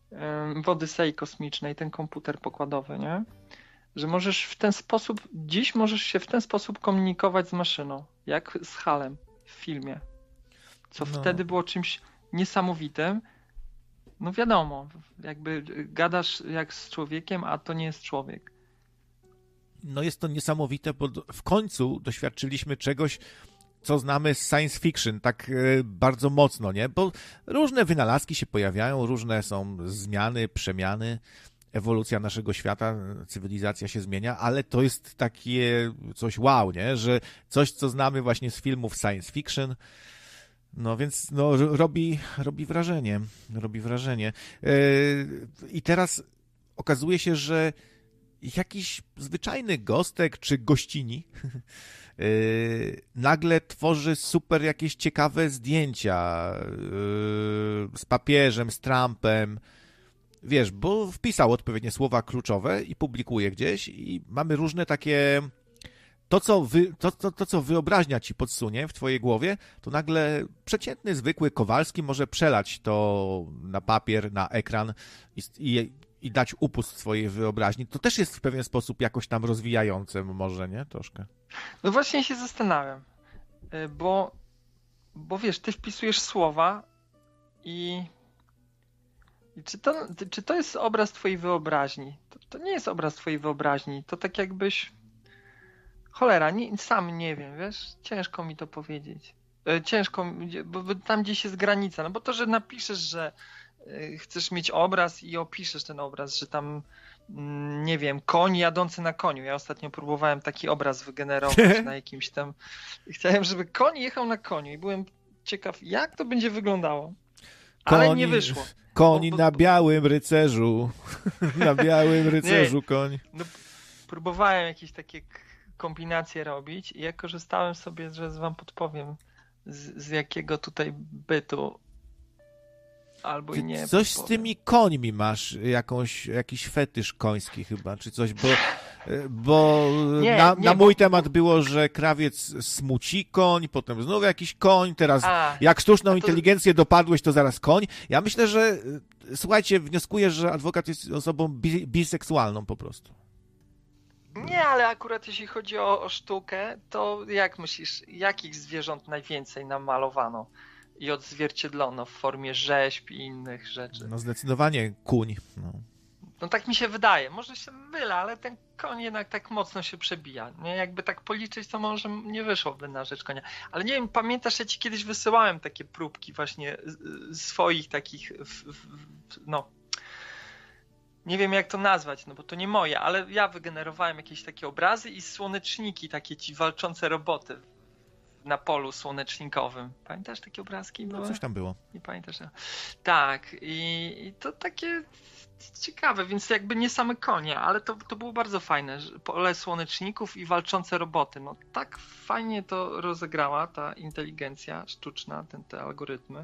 Odyssei Kosmicznej, ten komputer pokładowy, nie? Że możesz w ten sposób, dziś możesz się w ten sposób komunikować z maszyną, jak z HAL-em w filmie. Co No, wtedy było czymś niesamowitym. No wiadomo, jakby gadasz jak z człowiekiem, a to nie jest człowiek. no jest to niesamowite, bo w końcu doświadczyliśmy czegoś, co znamy z science fiction, tak bardzo mocno, nie? Bo różne wynalazki się pojawiają, różne są zmiany, przemiany, ewolucja naszego świata, cywilizacja się zmienia, ale to jest takie coś wow, nie? Że coś, co znamy właśnie z filmów science fiction, no więc no, robi wrażenie, robi wrażenie. I teraz okazuje się, że jakiś zwyczajny gostek czy gościni nagle tworzy super jakieś ciekawe zdjęcia z papieżem, z Trumpem, wiesz, bo wpisał odpowiednie słowa kluczowe i publikuje gdzieś i mamy różne takie... To, co wyobraźnia ci podsunie w twojej głowie, to nagle przeciętny, zwykły Kowalski może przelać to na papier, na ekran i dać upust swojej wyobraźni. To też jest w pewien sposób jakoś tam rozwijające może, nie? Troszkę. No właśnie się zastanawiam, bo, bo wiesz, ty wpisujesz słowa i, i czy to jest obraz twojej wyobraźni? To nie jest obraz twojej wyobraźni, to tak jakbyś... Cholera, sam nie wiem, wiesz? Ciężko mi to powiedzieć. Ciężko, bo tam gdzieś jest granica. No bo to, że napiszesz, że chcesz mieć obraz i opiszesz ten obraz, że tam, nie wiem, koń jadący na koniu. Ja ostatnio próbowałem taki obraz wygenerować na jakimś tam... Chciałem, żeby koń jechał na koniu i byłem ciekaw, jak to będzie wyglądało. Ale nie wyszło. Koń na białym rycerzu. Na białym rycerzu nie, koń. no, próbowałem jakieś takie kombinacje robić i ja korzystałem sobie, że wam podpowiem z jakiego tutaj bytu albo i nie Coś podpowiem. z tymi końmi masz, jakiś fetysz koński chyba, czy coś, bo na mój temat było, że krawiec smuci koń, potem znowu jakiś koń, teraz jak sztuczną inteligencję dopadłeś, to zaraz koń. Ja myślę, że słuchajcie, wnioskuję, że adwokat jest osobą biseksualną po prostu. Nie, ale akurat jeśli chodzi o sztukę, to jak myślisz, jakich zwierząt najwięcej namalowano i odzwierciedlono w formie rzeźb i innych rzeczy? No zdecydowanie kuń. No tak mi się wydaje, może się mylę, ale ten koń jednak tak mocno się przebija. Nie? Jakby tak policzyć, to może nie wyszłoby na rzecz konia. Ale nie wiem, pamiętasz, ja ci kiedyś wysyłałem takie próbki właśnie swoich takich, no... Nie wiem jak to nazwać, no bo to nie moje, ale ja wygenerowałem jakieś takie obrazy i słoneczniki, takie ci walczące roboty na polu słonecznikowym. Pamiętasz takie obrazki? No coś tam było. Nie pamiętasz? Tak, i to takie ciekawe, więc jakby nie same konie, ale to było bardzo fajne. Pole słoneczników i walczące roboty. No tak fajnie to rozegrała ta inteligencja sztuczna, te algorytmy.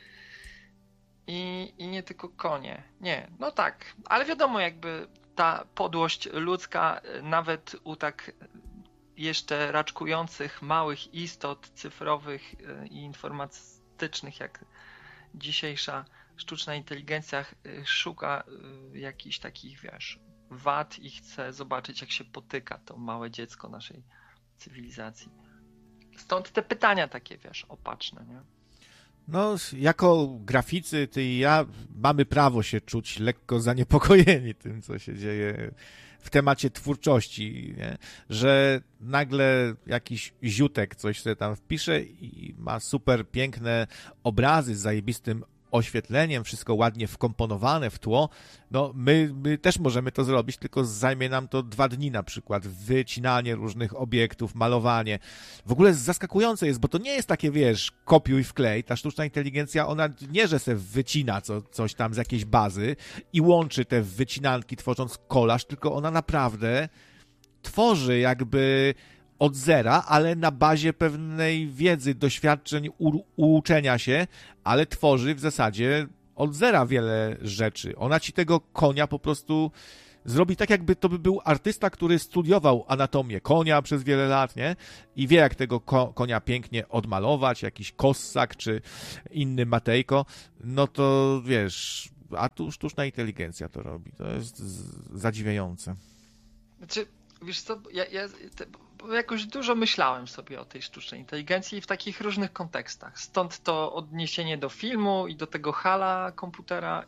I nie tylko konie. Nie, no tak. Ale wiadomo, jakby ta podłość ludzka nawet u tak jeszcze raczkujących małych istot cyfrowych i informatycznych, jak dzisiejsza sztuczna inteligencja, szuka jakichś takich, wiesz, wad i chce zobaczyć, jak się potyka to małe dziecko naszej cywilizacji. Stąd te pytania takie, wiesz, opatrzne, nie? No, jako graficy, ty i ja mamy prawo się czuć lekko zaniepokojeni tym, co się dzieje w temacie twórczości, nie? Że nagle jakiś ziutek coś sobie tam wpisze i ma super piękne obrazy z zajebistym oświetleniem, wszystko ładnie wkomponowane w tło. No, my też możemy to zrobić, tylko zajmie nam to 2 dni na przykład. Wycinanie różnych obiektów, malowanie. W ogóle zaskakujące jest, bo to nie jest takie, wiesz, kopiuj wklej. Ta sztuczna inteligencja, ona nie, że se wycina coś tam z jakiejś bazy i łączy te wycinanki, tworząc kolaż, tylko ona naprawdę tworzy jakby od zera, ale na bazie pewnej wiedzy, doświadczeń, uczenia się, ale tworzy w zasadzie od zera wiele rzeczy. Ona ci tego konia po prostu zrobi tak, jakby to by był artysta, który studiował anatomię konia przez wiele lat, nie? I wie, jak tego konia pięknie odmalować, jakiś kossak czy inny Matejko. No to, wiesz, a tu sztuczna inteligencja to robi. To jest zadziwiające. Znaczy, wiesz co, bo jakoś dużo myślałem sobie o tej sztucznej inteligencji w takich różnych kontekstach. Stąd to odniesienie do filmu i do tego HAL-a komputera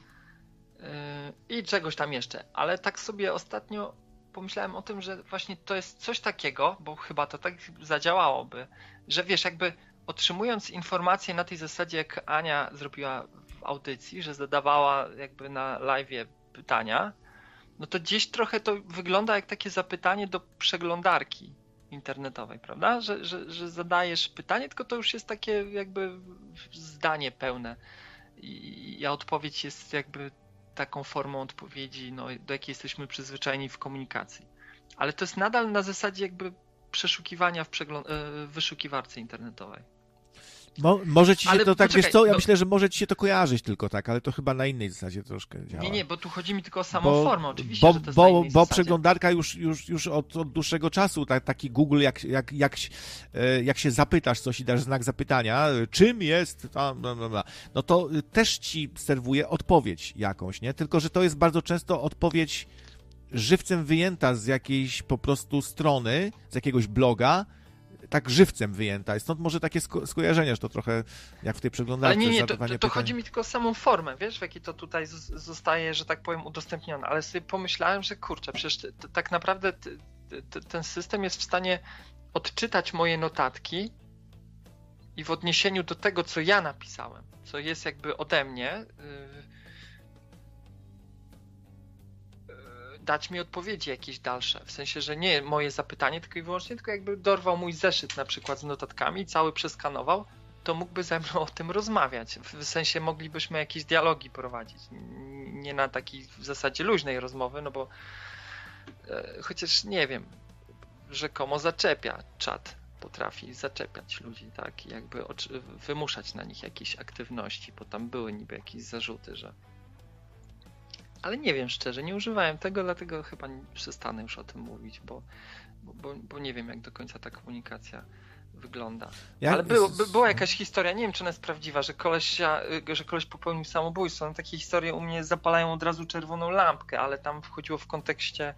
i czegoś tam jeszcze. Ale tak sobie ostatnio pomyślałem o tym, że właśnie to jest coś takiego, bo chyba to tak zadziałałoby, że wiesz, jakby otrzymując informacje na tej zasadzie, jak Ania zrobiła w audycji, że zadawała jakby na live'ie pytania, no to gdzieś trochę to wygląda jak takie zapytanie do przeglądarki internetowej, prawda? Że zadajesz pytanie, tylko to już jest takie jakby zdanie pełne a odpowiedź jest jakby taką formą odpowiedzi, no, do jakiej jesteśmy przyzwyczajeni w komunikacji. Ale to jest nadal na zasadzie jakby przeszukiwania w wyszukiwarce internetowej. Może ci się ale to tak, poczekaj, wiesz co, ja myślę, że może ci się to kojarzyć tylko tak, ale to chyba na innej zasadzie troszkę działa. Nie, bo tu chodzi mi tylko o samą formę, oczywiście, że to jest na innej bo zasadzie. przeglądarka już od dłuższego czasu, taki Google, jak się zapytasz coś i dasz znak zapytania, czym jest, no to też ci serwuje odpowiedź jakąś, nie? Tylko że to jest bardzo często odpowiedź żywcem wyjęta z jakiejś po prostu strony, z jakiegoś bloga, tak żywcem wyjęta. I stąd może takie skojarzenie, że to trochę jak w tej przeglądarce. Ale nie, to chodzi mi tylko o samą formę, wiesz, w jakiej to tutaj zostaje, że tak powiem, udostępnione. Ale sobie pomyślałem, że kurczę, przecież tak naprawdę ten system jest w stanie odczytać moje notatki i w odniesieniu do tego, co ja napisałem, co jest jakby ode mnie, dać mi odpowiedzi jakieś dalsze. W sensie, że nie moje zapytanie tylko i wyłącznie, tylko jakby dorwał mój zeszyt na przykład z notatkami, cały przeskanował, to mógłby ze mną o tym rozmawiać. W sensie moglibyśmy jakieś dialogi prowadzić. Nie na takiej w zasadzie luźnej rozmowy, no bo chociaż nie wiem, rzekomo zaczepia czat. Potrafi zaczepiać ludzi, tak? I jakby wymuszać na nich jakieś aktywności, bo tam były niby jakieś zarzuty, że ale nie wiem szczerze, nie używałem tego, dlatego chyba przestanę już o tym mówić, bo nie wiem, jak do końca ta komunikacja wygląda. Ale była jakaś historia, nie wiem, czy ona jest prawdziwa, że koleś popełnił samobójstwo. No, takie historie u mnie zapalają od razu czerwoną lampkę, ale tam wchodziło w kontekście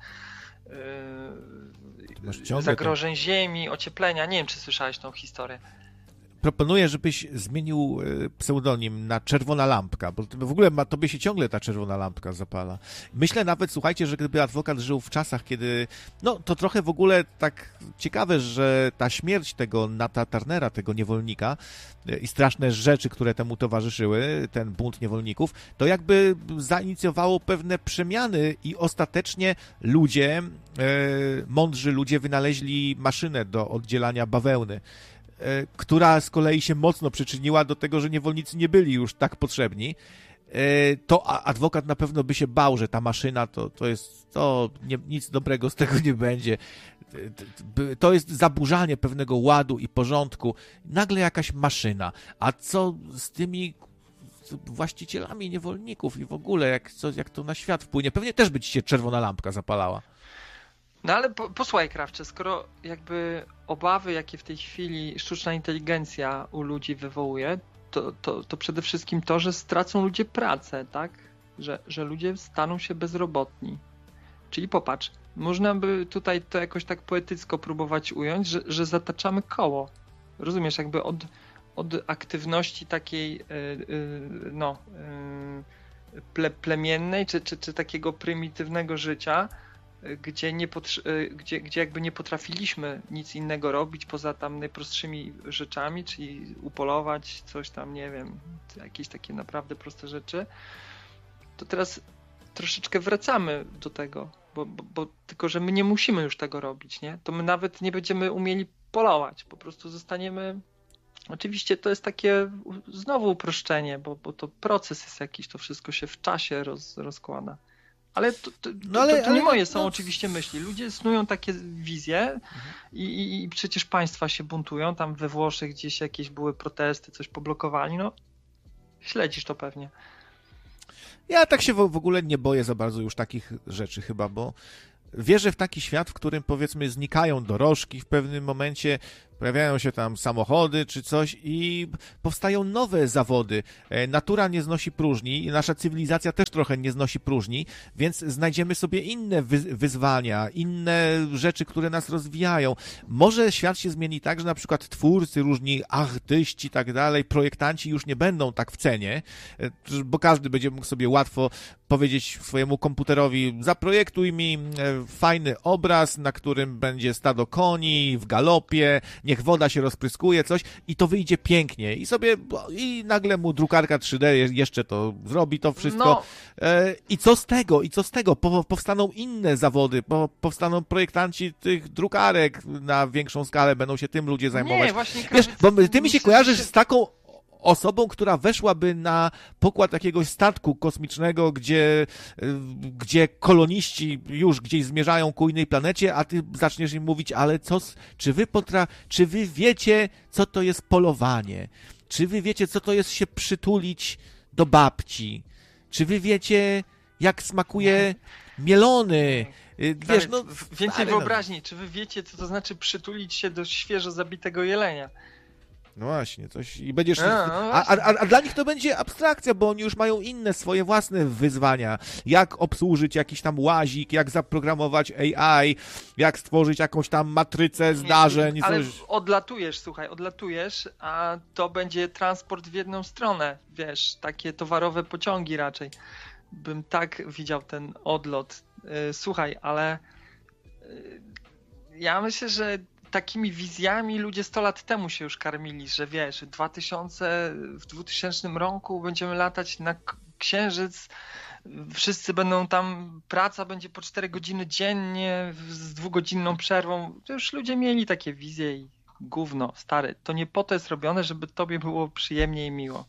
zagrożeń ziemi, ocieplenia. Nie wiem, czy słyszałeś tą historię. Proponuję, żebyś zmienił pseudonim na Czerwona Lampka, bo w ogóle tobie się ciągle ta czerwona lampka zapala. Myślę nawet, słuchajcie, że gdyby adwokat żył w czasach, kiedy, no to trochę w ogóle tak ciekawe, że ta śmierć tego Nata Turnera, tego niewolnika i straszne rzeczy, które temu towarzyszyły, ten bunt niewolników, to jakby zainicjowało pewne przemiany i ostatecznie ludzie, mądrzy ludzie wynaleźli maszynę do oddzielania bawełny, która z kolei się mocno przyczyniła do tego, że niewolnicy nie byli już tak potrzebni, to adwokat na pewno by się bał, że ta maszyna nic dobrego z tego nie będzie. To jest zaburzanie pewnego ładu i porządku. Nagle jakaś maszyna. A co z tymi właścicielami niewolników i w ogóle, jak to na świat wpłynie? Pewnie też by ci się czerwona lampka zapalała. No ale posłuchaj, Krawcze, skoro jakby obawy, jakie w tej chwili sztuczna inteligencja u ludzi wywołuje, to przede wszystkim to, że stracą ludzie pracę, tak? Że ludzie staną się bezrobotni. Czyli popatrz, można by tutaj to jakoś tak poetycko próbować ująć, że zataczamy koło. Rozumiesz, jakby od aktywności takiej plemiennej, czy takiego prymitywnego życia, gdzie jakby nie potrafiliśmy nic innego robić poza tam najprostszymi rzeczami, czyli upolować coś tam, nie wiem, jakieś takie naprawdę proste rzeczy, to teraz troszeczkę wracamy do tego, bo tylko, że my nie musimy już tego robić, nie? To my nawet nie będziemy umieli polować, po prostu zostaniemy. Oczywiście to jest takie znowu uproszczenie, bo to proces jest jakiś, to wszystko się w czasie rozkłada. Ale to nie moje są oczywiście myśli. Ludzie snują takie wizje i przecież państwa się buntują. Tam we Włoszech gdzieś jakieś były protesty, coś poblokowali. No, śledzisz to pewnie. Ja tak się w ogóle nie boję za bardzo już takich rzeczy chyba, bo wierzę w taki świat, w którym powiedzmy znikają dorożki w pewnym momencie, Pojawiają się tam samochody czy coś i powstają nowe zawody. Natura nie znosi próżni, nasza cywilizacja też trochę nie znosi próżni, więc znajdziemy sobie inne wyzwania, inne rzeczy, które nas rozwijają. Może świat się zmieni tak, że na przykład twórcy, różni artyści i tak dalej, projektanci już nie będą tak w cenie, bo każdy będzie mógł sobie łatwo powiedzieć swojemu komputerowi: zaprojektuj mi fajny obraz, na którym będzie stado koni w galopie, niech woda się rozpryskuje, coś, i to wyjdzie pięknie. I nagle mu drukarka 3D jeszcze to zrobi, to wszystko. No. I co z tego? Powstaną inne zawody, powstaną projektanci tych drukarek na większą skalę, będą się tym ludzie zajmować. Nie, właśnie Wiesz, bo ty mi się kojarzysz że z taką osobą, która weszłaby na pokład jakiegoś statku kosmicznego, gdzie koloniści już gdzieś zmierzają ku innej planecie, a ty zaczniesz im mówić: ale czy wy wiecie, co to jest polowanie? Czy wy wiecie, co to jest się przytulić do babci? Czy wy wiecie, jak smakuje mielony? Wiesz, no, więcej wyobraźni. Czy wy wiecie, co to znaczy przytulić się do świeżo zabitego jelenia? No właśnie, coś i będziesz. A dla nich to będzie abstrakcja, bo oni już mają inne swoje własne wyzwania. Jak obsłużyć jakiś tam łazik, jak zaprogramować AI, jak stworzyć jakąś tam matrycę zdarzeń. Ale odlatujesz, a to będzie transport w jedną stronę, wiesz, takie towarowe pociągi raczej. Bym tak widział ten odlot. Słuchaj, ale ja myślę, że takimi wizjami ludzie 100 lat temu się już karmili, że wiesz, w 2000 roku będziemy latać na Księżyc, wszyscy będą tam, praca będzie po 4 godziny dziennie z 2-godzinną przerwą. To już ludzie mieli takie wizje i gówno, stary. To nie po to jest robione, żeby tobie było przyjemnie i miło.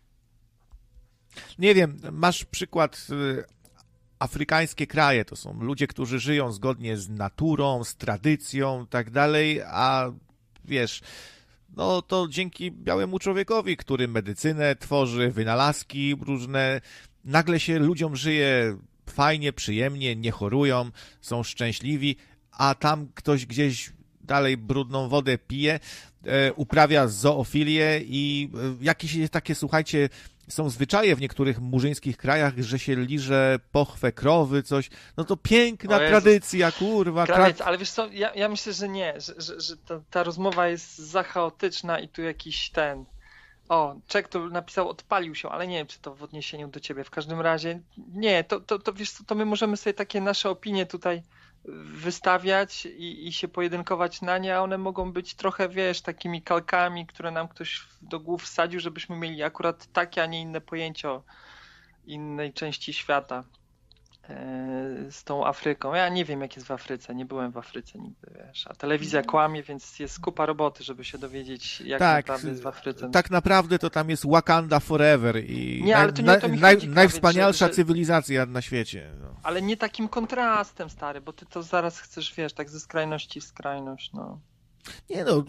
Nie wiem, masz przykład. Afrykańskie kraje to są ludzie, którzy żyją zgodnie z naturą, z tradycją i tak dalej, a wiesz, no to dzięki białemu człowiekowi, który medycynę tworzy, wynalazki różne, nagle się ludziom żyje fajnie, przyjemnie, nie chorują, są szczęśliwi, a tam ktoś gdzieś dalej brudną wodę pije, uprawia zoofilię i jakieś takie, słuchajcie, są zwyczaje w niektórych murzyńskich krajach, że się liże pochwę krowy, coś. No to piękna tradycja, kurwa. Krawiec, ale wiesz co, ja myślę, że nie, że ta rozmowa jest za chaotyczna i tu jakiś ten... O, Czek tu napisał: odpalił się, ale nie wiem, czy to w odniesieniu do ciebie. W każdym razie nie, to wiesz co, to my możemy sobie takie nasze opinie tutaj wystawiać i się pojedynkować na nie, a one mogą być trochę, wiesz, takimi kalkami, które nam ktoś do głów wsadził, żebyśmy mieli akurat takie, a nie inne pojęcie o innej części świata z tą Afryką. Ja nie wiem, jak jest w Afryce, nie byłem w Afryce nigdy, wiesz, a telewizja kłamie, więc jest kupa roboty, żeby się dowiedzieć, jak naprawdę jest w Afryce. Tak naprawdę to tam jest Wakanda forever i nie, ale to nie o to mi chodzi, najwspanialsza cywilizacja na świecie. No. Ale nie takim kontrastem, stary, bo ty to zaraz chcesz, wiesz, tak ze skrajności w skrajność, no. Nie no,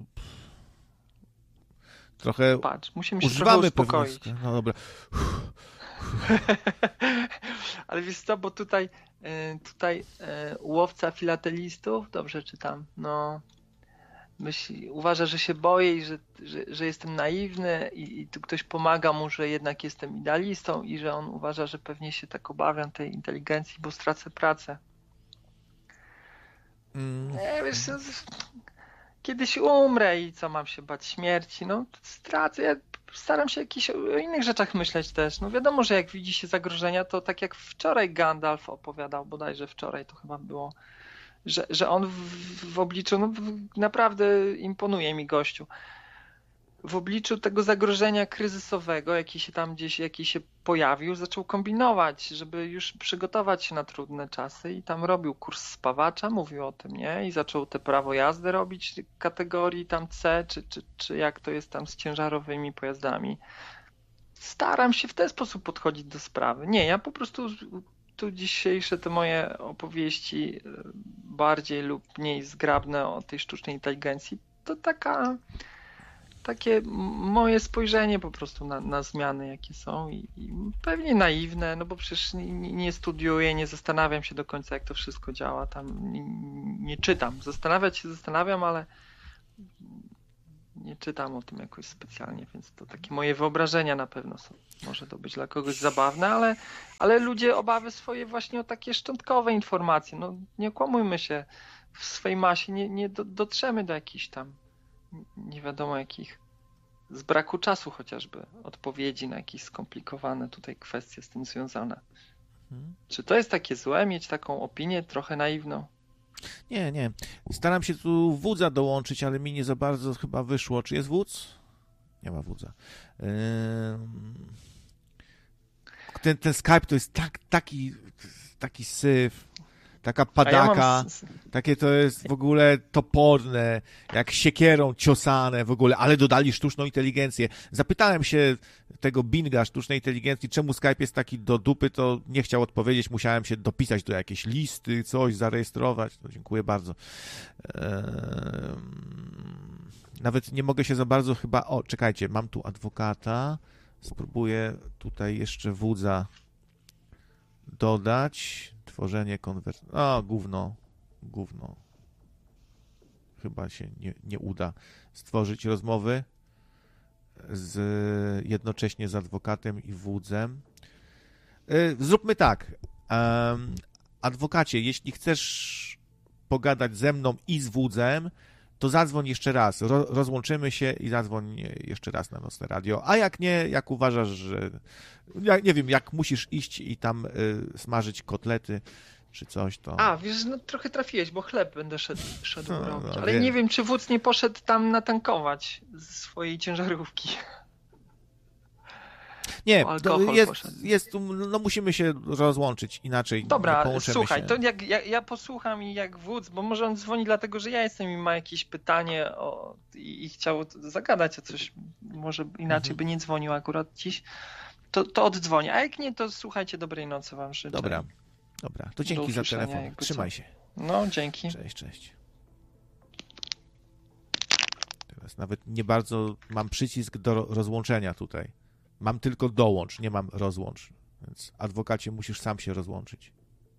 trochę patrz, musimy się trochę uspokoić. No dobra. Ale wiesz co, bo tutaj łowca filatelistów, dobrze czytam, no uważa, że się boję i że jestem naiwny i tu ktoś pomaga mu, że jednak jestem idealistą i że on uważa, że pewnie się tak obawiam tej inteligencji, bo stracę pracę. Nie, wiesz, kiedyś umrę i co, mam się bać śmierci? No stracę, ja staram się o innych rzeczach myśleć też. No wiadomo, że jak widzi się zagrożenia, to tak jak wczoraj Gandalf opowiadał, bodajże wczoraj to chyba było, że on w obliczu, no naprawdę imponuje mi gościu, w obliczu tego zagrożenia kryzysowego, jaki się pojawił, zaczął kombinować, żeby już przygotować się na trudne czasy i tam robił kurs spawacza, mówił o tym, nie? I zaczął te prawo jazdy robić kategorii tam C, czy jak to jest tam z ciężarowymi pojazdami. Staram się w ten sposób podchodzić do sprawy. Nie, ja po prostu tu dzisiejsze te moje opowieści bardziej lub mniej zgrabne o tej sztucznej inteligencji, to takie moje spojrzenie po prostu na zmiany, jakie są i pewnie naiwne, no bo przecież nie studiuję, nie zastanawiam się do końca, jak to wszystko działa, tam nie czytam. Zastanawiam, ale nie czytam o tym jakoś specjalnie, więc to takie moje wyobrażenia na pewno są. Może to być dla kogoś zabawne, ale ludzie obawy swoje właśnie o takie szczątkowe informacje. No nie okłamujmy się, w swojej masie nie dotrzemy do jakichś tam nie wiadomo jakich, z braku czasu chociażby, odpowiedzi na jakieś skomplikowane tutaj kwestie z tym związane. Czy to jest takie złe, mieć taką opinię trochę naiwną? Nie. Staram się tu wódza dołączyć, ale mi nie za bardzo chyba wyszło. Czy jest wódz? Nie ma wódza. Ten Skype to jest taki syf, taka padaka, takie to jest w ogóle toporne, jak siekierą ciosane w ogóle, ale dodali sztuczną inteligencję. Zapytałem się tego Binga sztucznej inteligencji, czemu Skype jest taki do dupy, to nie chciał odpowiedzieć, musiałem się dopisać do jakiejś listy, coś zarejestrować. No, dziękuję bardzo. Nawet nie mogę się za bardzo chyba... O, czekajcie, mam tu adwokata. Spróbuję tutaj jeszcze wódza dodać. Tworzenie konwersacji. O, gówno. Chyba się nie uda stworzyć rozmowy jednocześnie z adwokatem i wódzem. Zróbmy tak. Adwokacie, jeśli chcesz pogadać ze mną i z wódzem, to zadzwoń jeszcze raz. Rozłączymy się i zadzwoń jeszcze raz na Nocne Radio. A jak nie, jak uważasz, że... Ja nie wiem, jak musisz iść i tam smażyć kotlety czy coś, to... A, wiesz, no trochę trafiłeś, bo chleb będę szedł robić. Ale wiem. Nie wiem, czy wódz nie poszedł tam natankować z swojej ciężarówki. Nie, jest tu, no musimy się rozłączyć, inaczej dobra, nie słuchaj, się. To jak ja posłucham i jak wódz, bo może on dzwoni dlatego, że ja jestem i ma jakieś pytanie i chciał zagadać o coś, może inaczej by nie dzwonił akurat dziś, to oddzwonię, a jak nie, to słuchajcie, dobrej nocy wam życzę. Dobra, to dzięki za telefon, trzymaj się. No, dzięki. Cześć. Teraz nawet nie bardzo mam przycisk do rozłączenia tutaj. Mam tylko dołącz, nie mam rozłącz. Więc adwokacie, musisz sam się rozłączyć.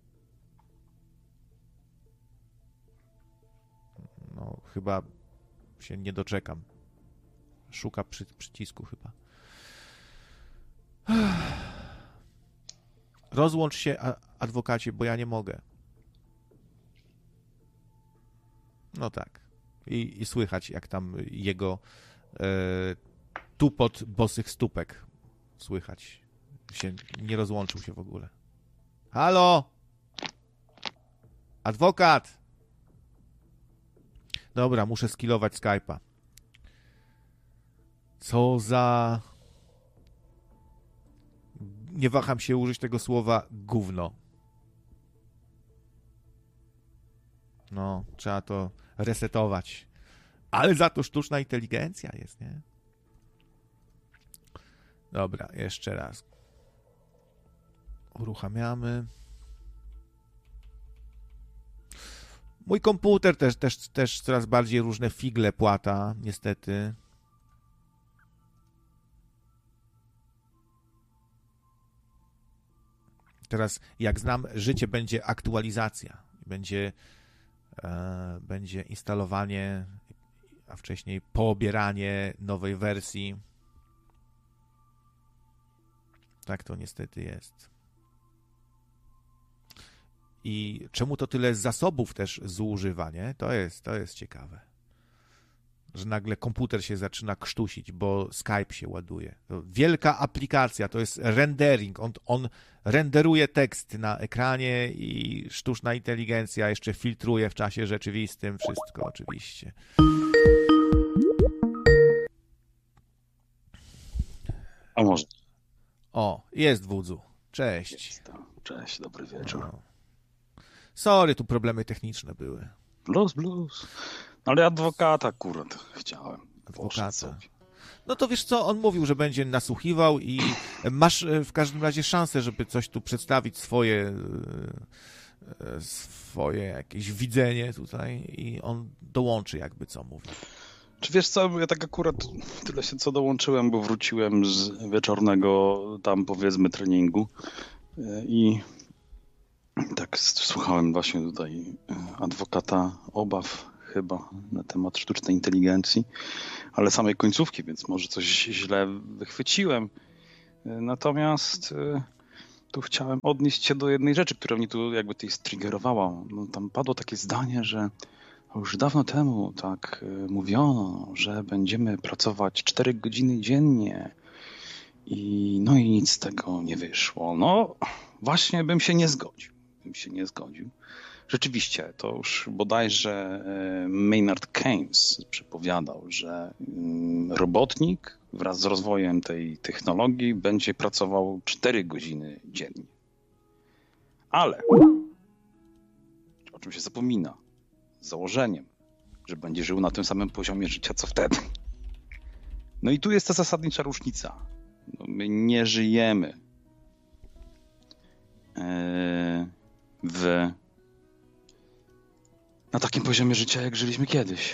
No, chyba się nie doczekam. Szuka przycisku chyba. Rozłącz się, adwokacie, bo ja nie mogę. No tak. I słychać, jak tam jego tupot bosych stópek słychać. Nie rozłączył się w ogóle. Halo? Adwokat! Dobra, muszę skillować Skype'a. Co za... Nie waham się użyć tego słowa gówno. No, trzeba to resetować. Ale za to sztuczna inteligencja jest, nie? Dobra, jeszcze raz. Uruchamiamy. Mój komputer też coraz bardziej różne figle płata, niestety. Teraz, jak znam, życie będzie aktualizacja. Będzie instalowanie, a wcześniej pobieranie nowej wersji. Tak to niestety jest. I czemu to tyle zasobów też zużywa, nie? To jest ciekawe. Że nagle komputer się zaczyna krztusić, bo Skype się ładuje. To wielka aplikacja, to jest rendering. On renderuje tekst na ekranie i sztuczna inteligencja jeszcze filtruje w czasie rzeczywistym wszystko oczywiście. A może? O, jest wódzu. Cześć. Cześć, dobry wieczór. No. Sorry, tu problemy techniczne były. Blues. Ale adwokata akurat chciałem. Adwokata. No to wiesz co, on mówił, że będzie nasłuchiwał i masz w każdym razie szansę, żeby coś tu przedstawić, swoje jakieś widzenie tutaj i on dołączy jakby co mówi. Czy wiesz co, ja tak akurat tyle się co dołączyłem, bo wróciłem z wieczornego tam powiedzmy treningu i tak słuchałem właśnie tutaj adwokata obaw chyba na temat sztucznej inteligencji, ale samej końcówki, więc może coś źle wychwyciłem. Natomiast tu chciałem odnieść się do jednej rzeczy, która mnie tu jakby tutaj striggerowała. No, tam padło takie zdanie, że już dawno temu tak mówiono, że będziemy pracować 4 godziny dziennie i nic z tego nie wyszło. No właśnie bym się nie zgodził. Rzeczywiście, to już bodajże Maynard Keynes przepowiadał, że robotnik wraz z rozwojem tej technologii będzie pracował 4 godziny dziennie. Ale, o czym się zapomina, z założeniem, że będzie żył na tym samym poziomie życia, co wtedy. No i tu jest ta zasadnicza różnica. No, my nie żyjemy na takim poziomie życia, jak żyliśmy kiedyś.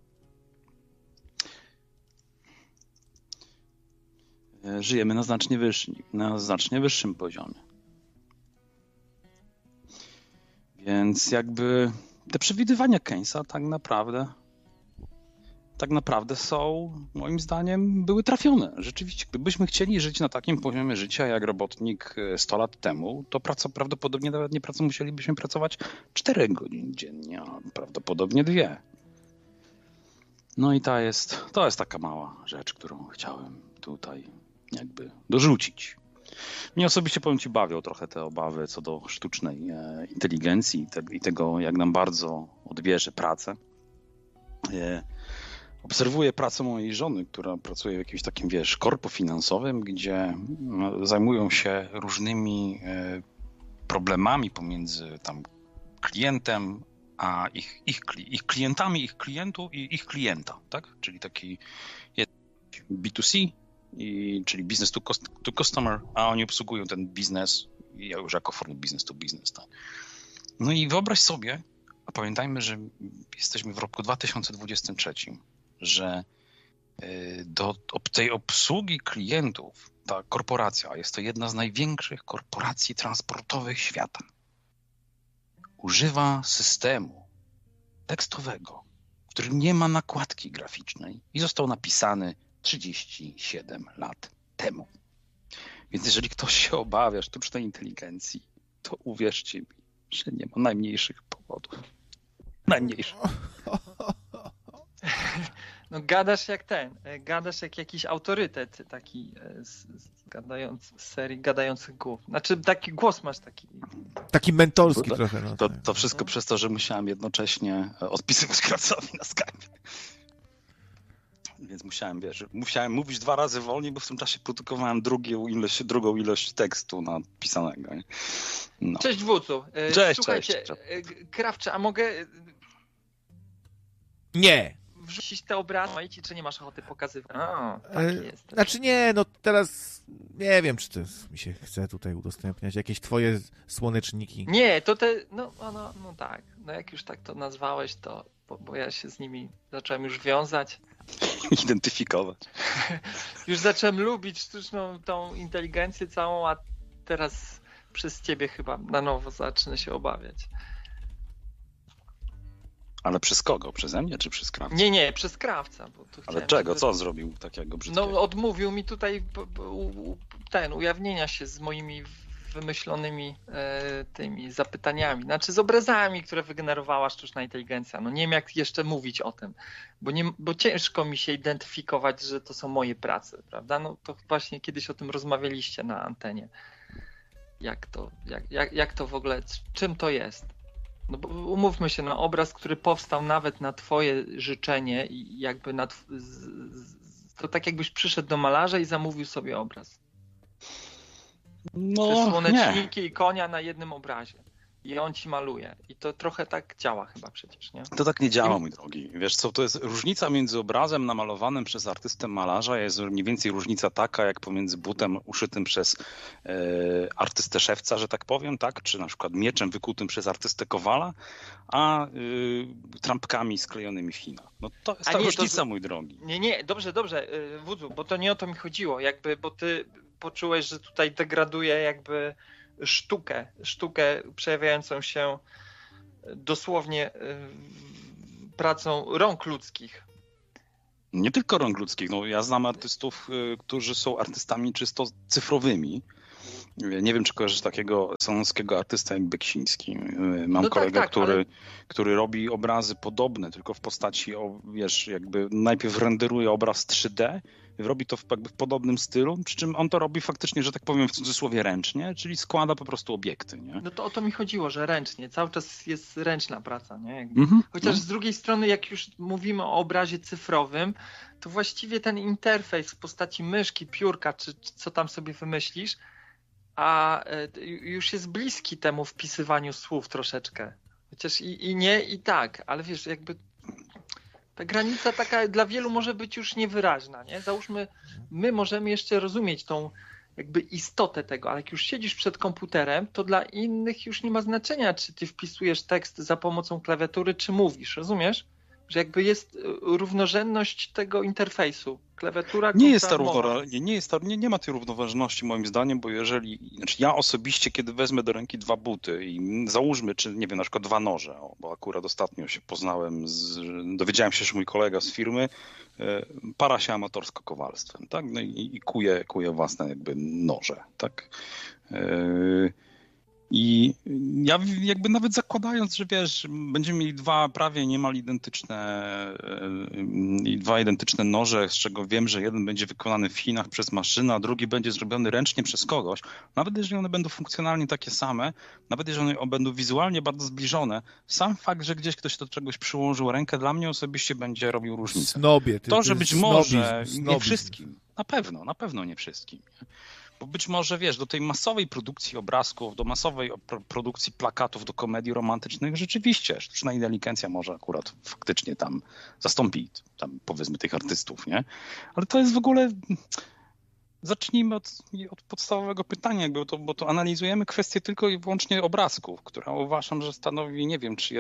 Żyjemy na znacznie wyższym poziomie. Więc jakby te przewidywania Keynesa tak naprawdę są, moim zdaniem, były trafione. Rzeczywiście, gdybyśmy chcieli żyć na takim poziomie życia jak robotnik 100 lat temu, to prawdopodobnie nawet musielibyśmy pracować 4 godziny dziennie, a prawdopodobnie 2. No i to jest taka mała rzecz, którą chciałem tutaj jakby dorzucić. Mnie osobiście, powiem ci, bawią trochę te obawy co do sztucznej inteligencji i tego, jak nam bardzo odbierze pracę. Obserwuję pracę mojej żony, która pracuje w jakimś takim, korpo finansowym, gdzie zajmują się różnymi problemami pomiędzy tam klientem a ich klientami, ich klientów i ich klienta, tak? Czyli taki B2C, czyli business to customer, a oni obsługują ten biznes już jako formę business to business, tak? No i wyobraź sobie, a pamiętajmy, że jesteśmy w roku 2023, że do tej obsługi klientów ta korporacja, a jest to jedna z największych korporacji transportowych świata, używa systemu tekstowego, w którym nie ma nakładki graficznej i został napisany 37 lat temu. Więc jeżeli ktoś się obawia sztucznej inteligencji, to uwierzcie mi, że nie ma najmniejszych powodów. Najmniejszych. No gadasz jak jakiś autorytet taki z serii gadających głów. Znaczy taki głos masz taki. Taki mentorski trochę. No, to wszystko przez to, że musiałem jednocześnie odpisywać krawcowi na Skype. Więc musiałem mówić 2 razy wolniej, bo w tym czasie produkowałem drugą ilość tekstu napisanego. No. Cześć Wódzu. Słuchajcie, cześć. Krawcze, a mogę... Nie. Wrzucić te obrazy, czy nie masz ochoty pokazywać? Tak jest. Znaczy nie, no teraz nie wiem, czy to mi się chce tutaj udostępniać jakieś twoje słoneczniki. Nie, to te, no tak. No jak już tak to nazwałeś, to bo ja się z nimi zacząłem już wiązać. Identyfikować. Już zacząłem lubić sztuczną tą inteligencję całą, a teraz przez ciebie chyba na nowo zacznę się obawiać. Ale przez kogo? Przeze mnie czy przez krawca? Nie, przez krawca. Bo tu ale czego? Co on zrobił takiego brzydkiego? No odmówił mi tutaj ujawnienia się z moimi wymyślonymi tymi zapytaniami, znaczy z obrazami, które wygenerowała sztuczna inteligencja. No nie wiem jak jeszcze mówić o tym, bo ciężko mi się identyfikować, że to są moje prace, prawda? No to właśnie kiedyś o tym rozmawialiście na antenie. Jak to w ogóle, czym to jest? No bo umówmy się, no obraz, który powstał nawet na twoje życzenie i jakby to tak jakbyś przyszedł do malarza i zamówił sobie obraz. No, słoneczniki i konia na jednym obrazie. I on ci maluje. I to trochę tak działa chyba przecież, nie? To tak nie działa, mój drogi. Wiesz co, to jest różnica między obrazem namalowanym przez artystę malarza, jest mniej więcej różnica taka, jak pomiędzy butem uszytym przez artystę szewca, że tak powiem, tak? Czy na przykład mieczem wykutym przez artystę kowala, a trampkami sklejonymi w Chinach. No to jest ta różnica, mój drogi. Nie, dobrze, Wódzu, bo to nie o to mi chodziło. Bo ty poczułeś, że tutaj degraduje jakby sztukę przejawiającą się dosłownie pracą rąk ludzkich. Nie tylko rąk ludzkich. No, ja znam artystów, którzy są artystami czysto cyfrowymi. Nie wiem, czy kojarzysz takiego salonowskiego artysta jak Beksiński. Mam kolegę, który robi obrazy podobne, tylko w postaci, wiesz, jakby najpierw renderuje obraz 3D, robi to jakby w podobnym stylu, przy czym on to robi faktycznie, że tak powiem w cudzysłowie ręcznie, czyli składa po prostu obiekty. Nie? No to o to mi chodziło, że ręcznie. Cały czas jest ręczna praca. Nie? Chociaż z drugiej strony, jak już mówimy o obrazie cyfrowym, to właściwie ten interfejs w postaci myszki, piórka, czy co tam sobie wymyślisz, a już jest bliski temu wpisywaniu słów troszeczkę. Chociaż i nie, i tak, ale wiesz, jakby ta granica taka dla wielu może być już niewyraźna, nie? Załóżmy, my możemy jeszcze rozumieć tą jakby istotę tego, ale jak już siedzisz przed komputerem, to dla innych już nie ma znaczenia, czy ty wpisujesz tekst za pomocą klawiatury, czy mówisz, rozumiesz? Że jakby jest równorzędność tego interfejsu. Klawiatura, nie ma tej równoważności moim zdaniem, bo ja osobiście, kiedy wezmę do ręki dwa buty i załóżmy, czy nie wiem, na przykład dwa noże, bo akurat ostatnio się dowiedziałem się, że mój kolega z firmy para się amatorsko kowalstwem, tak? No i kuje własne jakby noże, tak? I ja jakby nawet zakładając, że wiesz, będziemy mieli prawie niemal identyczne noże, z czego wiem, że jeden będzie wykonany w Chinach przez maszynę, a drugi będzie zrobiony ręcznie przez kogoś, nawet jeżeli one będą funkcjonalnie takie same, nawet jeżeli one będą wizualnie bardzo zbliżone, sam fakt, że gdzieś ktoś do czegoś przyłożył rękę, dla mnie osobiście będzie robił różnicę. To, że być może nie wszystkim, na pewno nie wszystkim. Bo być może, wiesz, do tej masowej produkcji obrazków, do masowej produkcji plakatów, do komedii romantycznych rzeczywiście sztuczna inteligencja może akurat faktycznie tam zastąpi tam powiedzmy tych artystów, nie? Ale to jest w ogóle... Zacznijmy od podstawowego pytania, bo to analizujemy kwestię tylko i wyłącznie obrazków, która uważam, że stanowi, nie wiem, czy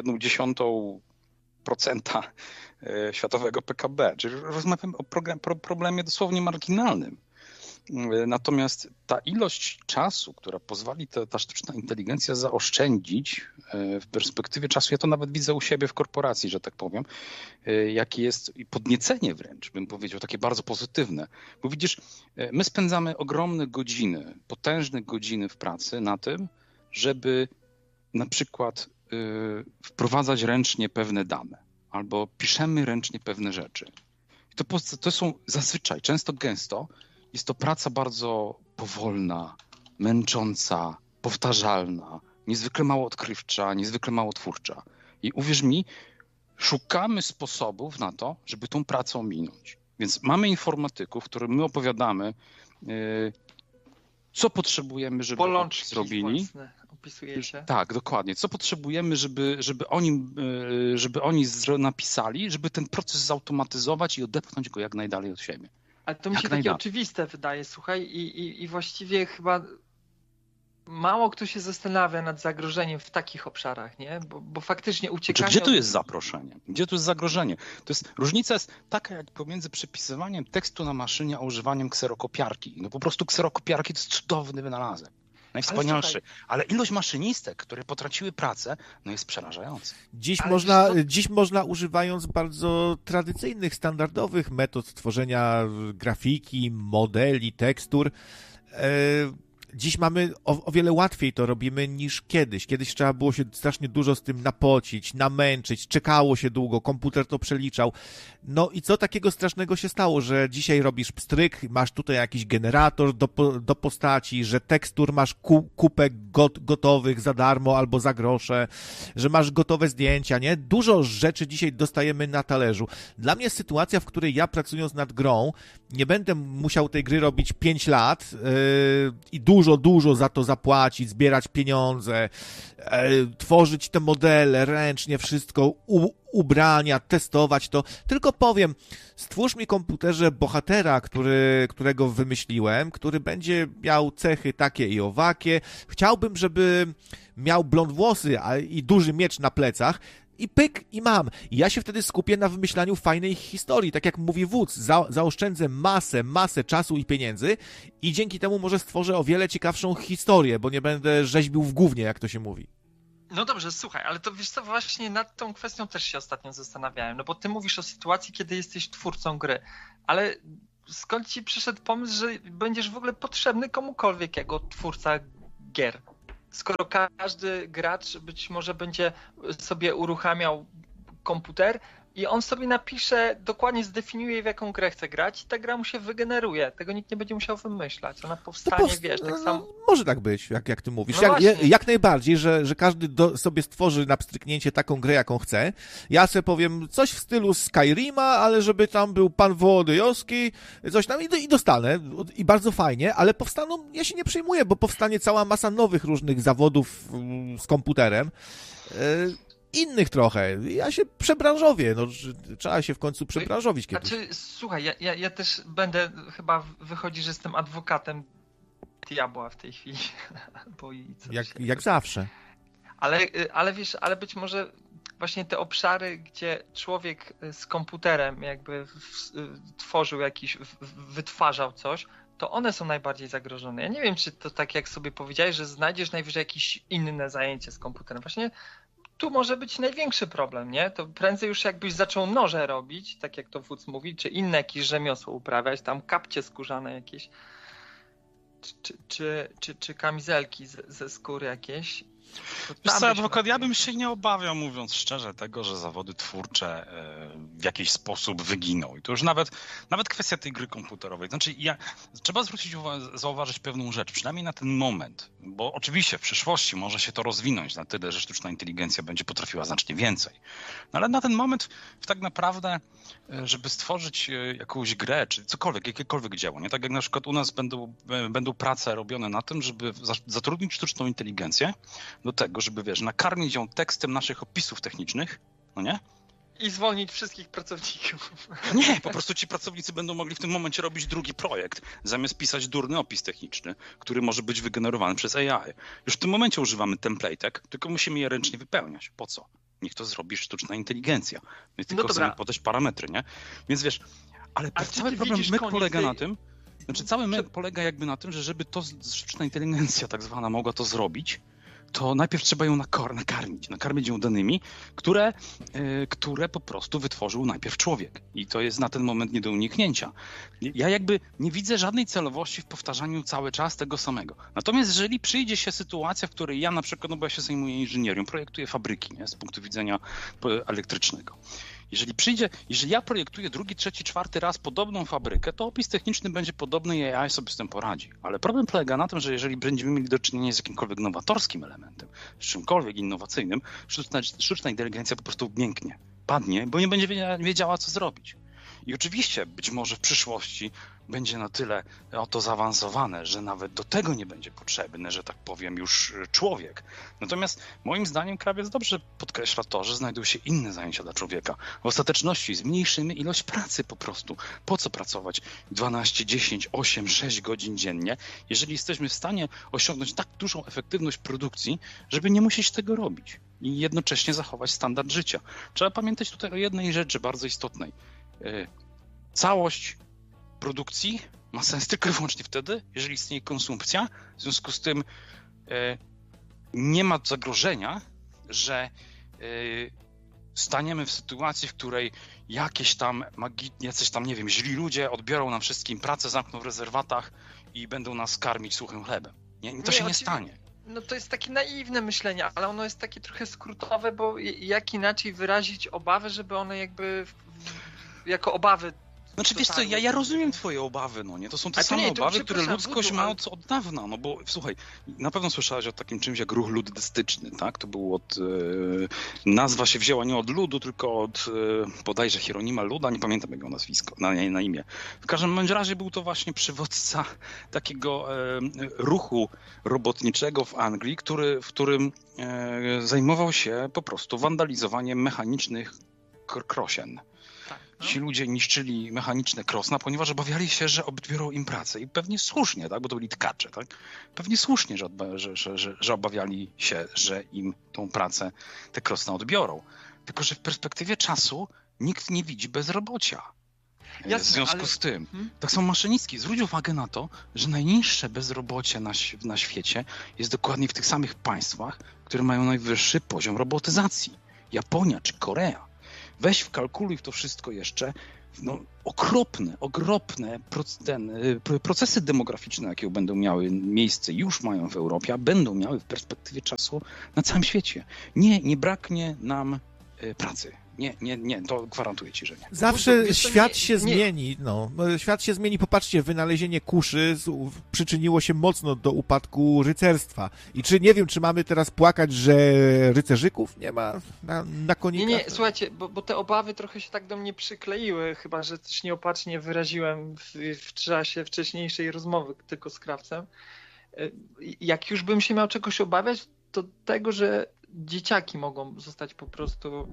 0,1% światowego PKB. Czyli rozmawiamy o problemie dosłownie marginalnym. Natomiast ta ilość czasu, która pozwoli ta sztuczna inteligencja zaoszczędzić w perspektywie czasu, ja to nawet widzę u siebie w korporacji, że tak powiem, jakie jest podniecenie wręcz, bym powiedział, takie bardzo pozytywne. Bo widzisz, my spędzamy ogromne godziny, potężne godziny w pracy na tym, żeby na przykład wprowadzać ręcznie pewne dane albo piszemy ręcznie pewne rzeczy. I to są zazwyczaj, często gęsto, jest to praca bardzo powolna, męcząca, powtarzalna, niezwykle mało odkrywcza, niezwykle mało twórcza. I uwierz mi, szukamy sposobów na to, żeby tą pracę ominąć. Więc mamy informatyków, którym my opowiadamy, co potrzebujemy, żeby Polączki zrobili. Własne opisujecie. Tak, dokładnie. Co potrzebujemy, żeby oni napisali, żeby ten proces zautomatyzować i odepchnąć go jak najdalej od siebie. Ale to mi się takie oczywiste wydaje, słuchaj, i właściwie chyba mało kto się zastanawia nad zagrożeniem w takich obszarach, nie? Bo faktycznie uciekanie... Gdzie tu jest zaproszenie? Gdzie tu jest zagrożenie? Różnica jest taka jak pomiędzy przepisywaniem tekstu na maszynie a używaniem kserokopiarki. No po prostu kserokopiarki to jest cudowny wynalazek. Najwspanialszy. Ale ilość maszynistek, które potraciły pracę, no jest przerażająca. Dziś można używając bardzo tradycyjnych, standardowych metod tworzenia grafiki, modeli, tekstur, dziś mamy o wiele łatwiej to robimy niż kiedyś. Kiedyś trzeba było się strasznie dużo z tym napocić, namęczyć, czekało się długo, komputer to przeliczał. No i co takiego strasznego się stało, że dzisiaj robisz pstryk, masz tutaj jakiś generator do postaci, że tekstur masz kupę gotowych za darmo albo za grosze, że masz gotowe zdjęcia, nie? Dużo rzeczy dzisiaj dostajemy na talerzu. Dla mnie sytuacja, w której ja pracując nad grą, nie będę musiał tej gry robić 5 lat i dużo za to zapłacić, zbierać pieniądze, tworzyć te modele ręcznie, wszystko, ubrania, testować to. Tylko powiem, stwórz mi komputerze bohatera, którego wymyśliłem, który będzie miał cechy takie i owakie. Chciałbym, żeby miał blond włosy i duży miecz na plecach. I pyk, i mam. I ja się wtedy skupię na wymyślaniu fajnej historii. Tak jak mówi wódz, zaoszczędzę masę czasu i pieniędzy i dzięki temu może stworzę o wiele ciekawszą historię, bo nie będę rzeźbił w gównie, jak to się mówi. No dobrze, słuchaj, ale to wiesz co, właśnie nad tą kwestią też się ostatnio zastanawiałem, no bo ty mówisz o sytuacji, kiedy jesteś twórcą gry, ale skąd ci przyszedł pomysł, że będziesz w ogóle potrzebny komukolwiek jako twórca gier? Skoro każdy gracz być może będzie sobie uruchamiał komputer i on sobie napisze, dokładnie zdefiniuje, w jaką grę chce grać i ta gra mu się wygeneruje. Tego nikt nie będzie musiał wymyślać. Ona powstanie, wiesz, tak samo. Może tak być, jak ty mówisz. No jak najbardziej, że każdy sobie stworzy na pstryknięcie taką grę, jaką chce. Ja sobie powiem coś w stylu Skyrima, ale żeby tam był pan Wołodyjowski, coś tam i dostanę. I bardzo fajnie, ale powstaną, ja się nie przejmuję, bo powstanie cała masa nowych różnych zawodów z komputerem. Innych trochę. Ja się przebranżowię. No, trzeba się w końcu przebranżowić kiedyś. Znaczy, słuchaj, ja też będę, chyba wychodzi, że jestem adwokatem diabła w tej chwili. Bo i jak zawsze. Ale wiesz, ale być może właśnie te obszary, gdzie człowiek z komputerem jakby tworzył wytwarzał coś, to one są najbardziej zagrożone. Ja nie wiem, czy to tak jak sobie powiedziałeś, że znajdziesz najwyżej jakieś inne zajęcie z komputerem. Właśnie tu może być największy problem, nie? To prędzej już jakbyś zaczął noże robić, tak jak to wódz mówi, czy inne jakieś rzemiosło uprawiać, tam kapcie skórzane jakieś, czy kamizelki ze skóry jakieś. Wiesz co, adwokat, ja bym się nie obawiał, mówiąc szczerze, tego, że zawody twórcze w jakiś sposób wyginą. I to już nawet kwestia tej gry komputerowej. Znaczy, trzeba zauważyć pewną rzecz, przynajmniej na ten moment, bo oczywiście w przyszłości może się to rozwinąć na tyle, że sztuczna inteligencja będzie potrafiła znacznie więcej. No ale na ten moment tak naprawdę, żeby stworzyć jakąś grę, czy cokolwiek, jakiekolwiek dzieło, nie? Tak jak na przykład u nas będą prace robione na tym, żeby zatrudnić sztuczną inteligencję do tego, żeby, wiesz, nakarmić ją tekstem naszych opisów technicznych, no nie? I zwolnić wszystkich pracowników. Nie, po prostu ci pracownicy będą mogli w tym momencie robić drugi projekt, zamiast pisać durny opis techniczny, który może być wygenerowany przez AI. Już w tym momencie używamy template'ek, tylko musimy je ręcznie wypełniać. Po co? Niech to zrobi sztuczna inteligencja. My tylko chcemy podać parametry, nie? Więc wiesz, ale cały problem polega na tym, polega jakby na tym, że żeby to sztuczna inteligencja tak zwana mogła to zrobić, to najpierw trzeba ją nakarmić ją danymi, które po prostu wytworzył najpierw człowiek. I to jest na ten moment nie do uniknięcia. Ja jakby nie widzę żadnej celowości w powtarzaniu cały czas tego samego. Natomiast jeżeli przyjdzie się sytuacja, w której ja na przykład, no bo ja się zajmuję inżynierią, projektuję fabryki, nie, z punktu widzenia elektrycznego. Jeżeli ja projektuję drugi, trzeci, czwarty raz podobną fabrykę, to opis techniczny będzie podobny i AI sobie z tym poradzi. Ale problem polega na tym, że jeżeli będziemy mieli do czynienia z jakimkolwiek nowatorskim elementem, z czymkolwiek innowacyjnym, sztuczna inteligencja po prostu mięknie, padnie, bo nie będzie wiedziała, co zrobić. I oczywiście być może w przyszłości będzie na tyle oto zaawansowane, że nawet do tego nie będzie potrzebny, że tak powiem, już człowiek. Natomiast moim zdaniem krawiec dobrze podkreśla to, że znajdują się inne zajęcia dla człowieka. W ostateczności zmniejszymy ilość pracy po prostu. Po co pracować 12, 10, 8, 6 godzin dziennie, jeżeli jesteśmy w stanie osiągnąć tak dużą efektywność produkcji, żeby nie musieć tego robić i jednocześnie zachować standard życia. Trzeba pamiętać tutaj o jednej rzeczy bardzo istotnej. Całość produkcji ma sens tylko i wyłącznie wtedy, jeżeli istnieje konsumpcja. W związku z tym nie ma zagrożenia, że staniemy w sytuacji, w której jacyś tam, nie wiem, źli ludzie odbiorą nam wszystkim pracę, zamkną w rezerwatach i będą nas karmić suchym chlebem. To się nie stanie. No to jest takie naiwne myślenie, ale ono jest takie trochę skrótowe, bo jak inaczej wyrazić obawy, żeby one jakby jako obawy. Znaczy wiesz co, ja rozumiem twoje obawy, no nie? To są te same obawy, które ludzkość ma od dawna, no bo słuchaj, na pewno słyszałeś o takim czymś jak ruch luddystyczny, tak? To był nazwa się wzięła nie od ludu, tylko od bodajże Hieronima Luda, nie pamiętam jego nazwisko, na imię. W każdym bądź razie był to właśnie przywódca takiego ruchu robotniczego w Anglii, w którym zajmował się po prostu wandalizowaniem mechanicznych krosien. Ci ludzie niszczyli mechaniczne krosna, ponieważ obawiali się, że odbiorą im pracę. I pewnie słusznie, tak? Bo to byli tkacze. Tak? Pewnie słusznie, że obawiali się, że im tą pracę te krosna odbiorą. Tylko że w perspektywie czasu nikt nie widzi bezrobocia. Jasne, w związku z tym, tak są maszynistki. Zwróć uwagę na to, że najniższe bezrobocie na świecie jest dokładnie w tych samych państwach, które mają najwyższy poziom robotyzacji. Japonia czy Korea. Weź wkalkuluj w to wszystko jeszcze okropne procesy demograficzne, jakie będą miały miejsce, już mają w Europie, a będą miały w perspektywie czasu na całym świecie. Nie braknie nam pracy. Nie, to gwarantuję ci, że nie. Zawsze świat się zmieni. Świat się zmieni. Popatrzcie, wynalezienie kuszy przyczyniło się mocno do upadku rycerstwa. I nie wiem, czy mamy teraz płakać, że rycerzyków nie ma na konikach? Nie, słuchajcie, bo te obawy trochę się tak do mnie przykleiły, chyba że też nieopatrznie wyraziłem w czasie wcześniejszej rozmowy tylko z Krawcem. Jak już bym się miał czegoś obawiać, to tego, że dzieciaki mogą zostać po prostu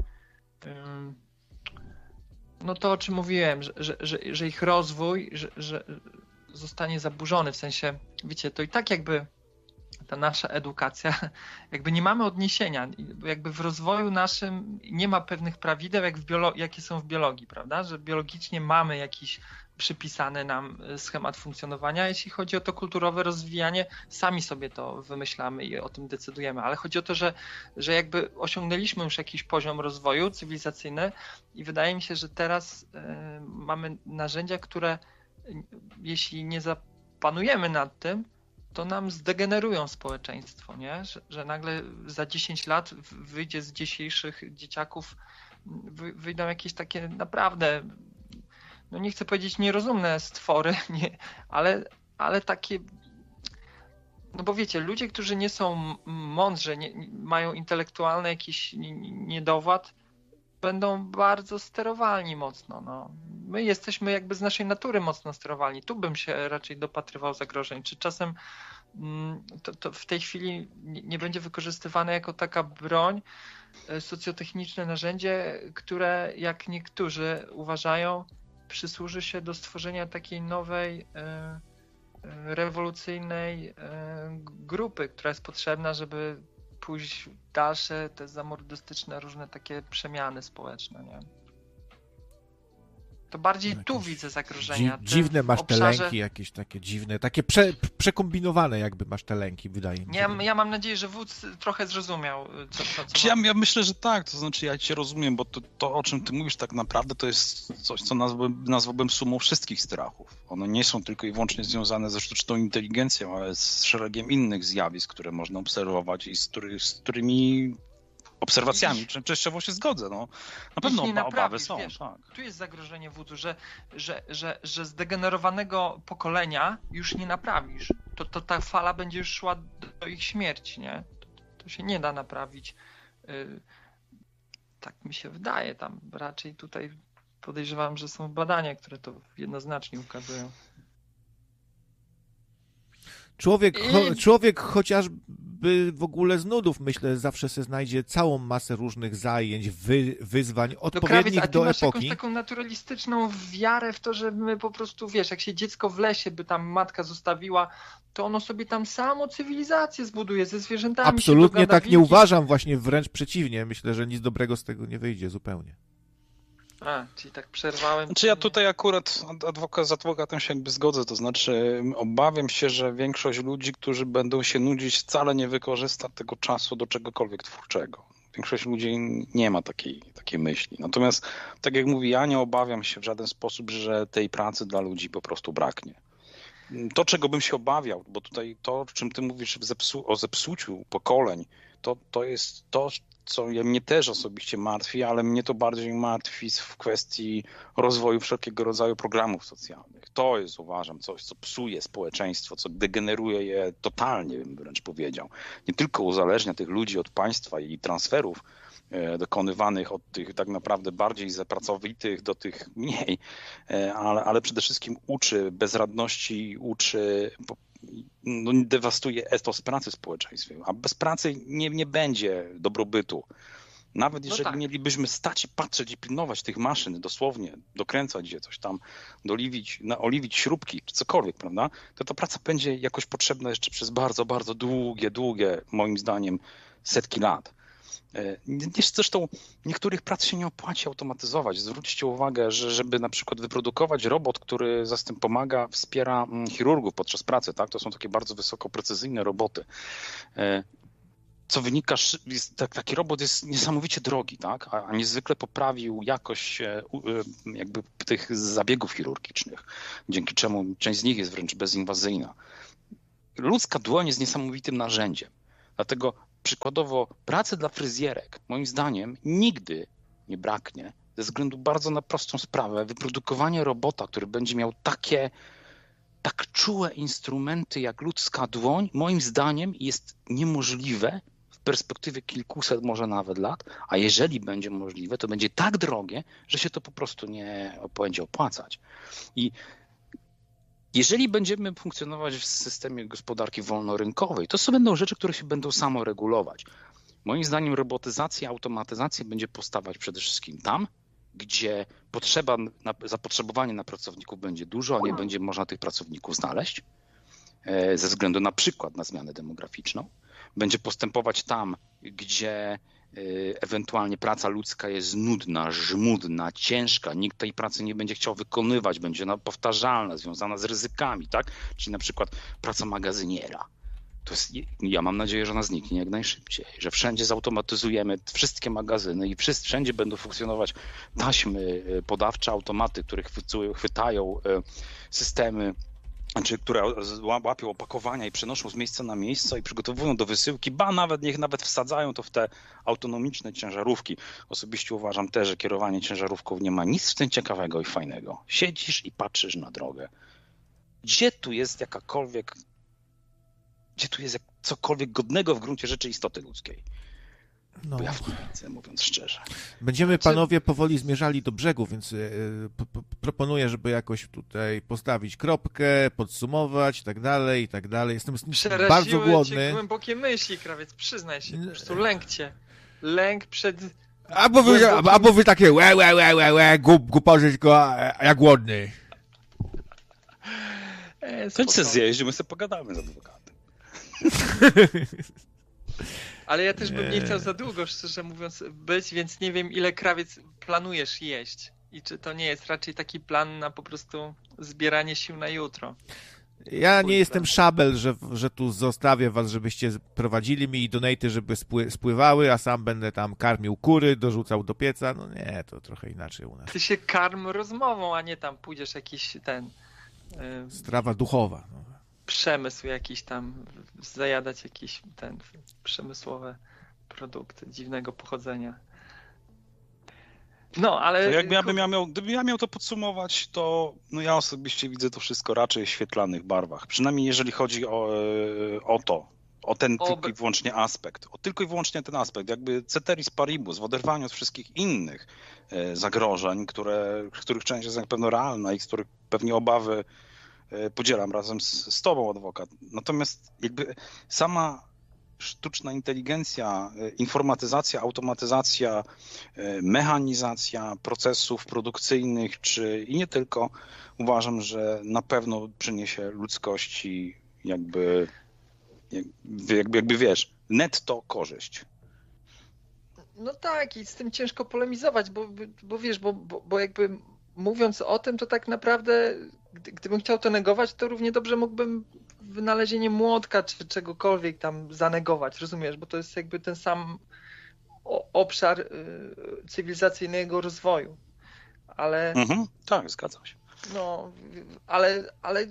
to, o czym mówiłem, że ich rozwój że zostanie zaburzony, w sensie, wiecie, to i tak jakby ta nasza edukacja, jakby nie mamy odniesienia, jakby w rozwoju naszym nie ma pewnych prawideł, jakie są w biologii, prawda, że biologicznie mamy jakiś przypisany nam schemat funkcjonowania. Jeśli chodzi o to kulturowe rozwijanie, sami sobie to wymyślamy i o tym decydujemy, ale chodzi o to, że jakby osiągnęliśmy już jakiś poziom rozwoju cywilizacyjny i wydaje mi się, że teraz mamy narzędzia, które jeśli nie zapanujemy nad tym, to nam zdegenerują społeczeństwo, nie? Że nagle za 10 lat wyjdzie z dzisiejszych dzieciaków, wyjdą jakieś takie naprawdę, nie chcę powiedzieć nierozumne stwory, ale takie, bo wiecie, ludzie, którzy nie są mądrzy, mają intelektualny jakiś niedowład, będą bardzo sterowalni mocno. My jesteśmy jakby z naszej natury mocno sterowalni. Tu bym się raczej dopatrywał zagrożeń. Czy czasem to w tej chwili nie będzie wykorzystywane jako taka broń, socjotechniczne narzędzie, które, jak niektórzy uważają, przysłuży się do stworzenia takiej nowej, rewolucyjnej grupy, która jest potrzebna, żeby pójść w dalsze te zamordystyczne różne takie przemiany społeczne, nie? To bardziej tu widzę zagrożenia. Dziwne masz te lęki jakieś takie dziwne, takie przekombinowane jakby masz te lęki, wydaje mi się. Ja mam nadzieję, że wódz trochę zrozumiał, co ja myślę, że tak, to znaczy ja cię rozumiem, bo to o czym ty mówisz tak naprawdę to jest coś, co nazwałbym sumą wszystkich strachów. One nie są tylko i wyłącznie związane ze sztuczną inteligencją, ale z szeregiem innych zjawisk, które można obserwować i z którymi obserwacjami częściowo się zgodzę. Na pewno obawy są. Wiesz, tak. Tu jest zagrożenie wódzu, że zdegenerowanego pokolenia już nie naprawisz. To ta fala będzie już szła do ich śmierci, nie? To się nie da naprawić. Tak mi się wydaje. Tam raczej tutaj podejrzewam, że są badania, które to jednoznacznie ukazują. Człowiek chociażby w ogóle z nudów, myślę, zawsze se znajdzie całą masę różnych zajęć, wyzwań, odpowiednich do epoki. Jakąś taką naturalistyczną wiarę w to, że my po prostu, wiesz, jak się dziecko w lesie by tam matka zostawiła, to ono sobie tam samo cywilizację zbuduje ze zwierzętami. Absolutnie tak nie uważam, właśnie wręcz przeciwnie. Myślę, że nic dobrego z tego nie wyjdzie zupełnie. Czyli tak przerwałem. Znaczy ja tutaj akurat z adwokatem się jakby zgodzę, to znaczy obawiam się, że większość ludzi, którzy będą się nudzić, wcale nie wykorzysta tego czasu do czegokolwiek twórczego. Większość ludzi nie ma takiej myśli. Natomiast, tak jak mówię, ja nie obawiam się w żaden sposób, że tej pracy dla ludzi po prostu braknie. To, czego bym się obawiał, bo tutaj to, o czym ty mówisz o zepsuciu pokoleń, to jest to, co mnie też osobiście martwi, ale mnie to bardziej martwi w kwestii rozwoju wszelkiego rodzaju programów socjalnych. To jest, uważam, coś, co psuje społeczeństwo, co degeneruje je totalnie, bym wręcz powiedział. Nie tylko uzależnia tych ludzi od państwa i transferów dokonywanych od tych tak naprawdę bardziej zapracowitych do tych mniej, ale przede wszystkim uczy bezradności, dewastuje etos pracy w społeczeństwie, a bez pracy nie będzie dobrobytu. Nawet jeżeli mielibyśmy stać i patrzeć i pilnować tych maszyn, dosłownie dokręcać je, coś tam, oliwić śrubki, czy cokolwiek, prawda, to ta praca będzie jakoś potrzebna jeszcze przez bardzo, bardzo długie, moim zdaniem, setki lat. Zresztą niektórych prac się nie opłaci automatyzować. Zwróćcie uwagę, że żeby na przykład wyprodukować robot, który pomaga, wspiera chirurgów podczas pracy, tak? To są takie bardzo wysokoprecyzyjne roboty. Co wynika, taki robot jest niesamowicie drogi, tak? A niezwykle poprawił jakość jakby tych zabiegów chirurgicznych, dzięki czemu część z nich jest wręcz bezinwazyjna. Ludzka dłoń jest niesamowitym narzędziem, dlatego przykładowo pracy dla fryzjerek, moim zdaniem, nigdy nie braknie, ze względu bardzo na prostą sprawę, wyprodukowanie robota, który będzie miał tak czułe instrumenty jak ludzka dłoń, moim zdaniem jest niemożliwe w perspektywie kilkuset, może nawet lat, a jeżeli będzie możliwe, to będzie tak drogie, że się to po prostu nie będzie opłacać. I jeżeli będziemy funkcjonować w systemie gospodarki wolnorynkowej, to będą rzeczy, które się będą samoregulować. Moim zdaniem robotyzacja, automatyzacja będzie powstawać przede wszystkim tam, gdzie zapotrzebowanie na pracowników będzie dużo, a nie będzie można tych pracowników znaleźć, ze względu na przykład na zmianę demograficzną. Będzie postępować tam, gdzie ewentualnie praca ludzka jest nudna, żmudna, ciężka, nikt tej pracy nie będzie chciał wykonywać, będzie ona powtarzalna, związana z ryzykami, tak? Czyli na przykład praca magazyniera. Ja mam nadzieję, że ona zniknie jak najszybciej, że wszędzie zautomatyzujemy wszystkie magazyny i wszędzie będą funkcjonować taśmy podawcze, automaty, które chwytają systemy, które łapią opakowania i przenoszą z miejsca na miejsce i przygotowują do wysyłki, niech nawet wsadzają to w te autonomiczne ciężarówki. Osobiście uważam też, że kierowanie ciężarówką nie ma nic w tym ciekawego i fajnego. Siedzisz i patrzysz na drogę. Gdzie tu jest cokolwiek godnego w gruncie rzeczy istoty ludzkiej? No. Bo ja w tym widzę, mówiąc szczerze. Będziemy, panowie, powoli zmierzali do brzegu, więc proponuję, żeby jakoś tutaj postawić kropkę, podsumować i tak dalej, i tak dalej. Jestem bardzo głodny. Cię głębokie myśli, krawiec, przyznaj się, po prostu lęk cię. Lęk przed... Albo wy takie głupoty, tylko ja głodny. To się zjeździmy, sobie pogadamy z adwokatem. Ale ja też bym nie chciał za długo, szczerze mówiąc, być, więc nie wiem, ile, krawiec, planujesz jeść. I czy to nie jest raczej taki plan na po prostu zbieranie sił na jutro? Ja nie jestem szabel, że tu zostawię was, żebyście prowadzili mi donaty, żeby spływały, a sam będę tam karmił kury, dorzucał do pieca. No nie, to trochę inaczej u nas. Ty się karm rozmową, a nie tam pójdziesz jakiś strawa duchowa. No. Przemysł jakiś tam, zajadać jakieś przemysłowe produkty dziwnego pochodzenia. No, ale... Gdybym ja miał to podsumować, to ja osobiście widzę to wszystko raczej w świetlanych barwach. Przynajmniej jeżeli chodzi o ten tylko i wyłącznie aspekt. Tylko i wyłącznie ten aspekt. Jakby ceteris paribus, w oderwaniu od wszystkich innych zagrożeń, których część jest na pewno realna i z których pewnie obawy podzielam razem z tobą, adwokat. Natomiast jakby sama sztuczna inteligencja, informatyzacja, automatyzacja, mechanizacja procesów produkcyjnych i nie tylko, uważam, że na pewno przyniesie ludzkości jakby wiesz, netto korzyść. No tak, i z tym ciężko polemizować, bo wiesz, bo jakby mówiąc o tym, to tak naprawdę gdybym chciał to negować, to równie dobrze mógłbym wynalezienie młotka czy czegokolwiek tam zanegować, rozumiesz? Bo to jest jakby ten sam obszar cywilizacyjnego rozwoju. Ale... tak, zgadzam się. No, ale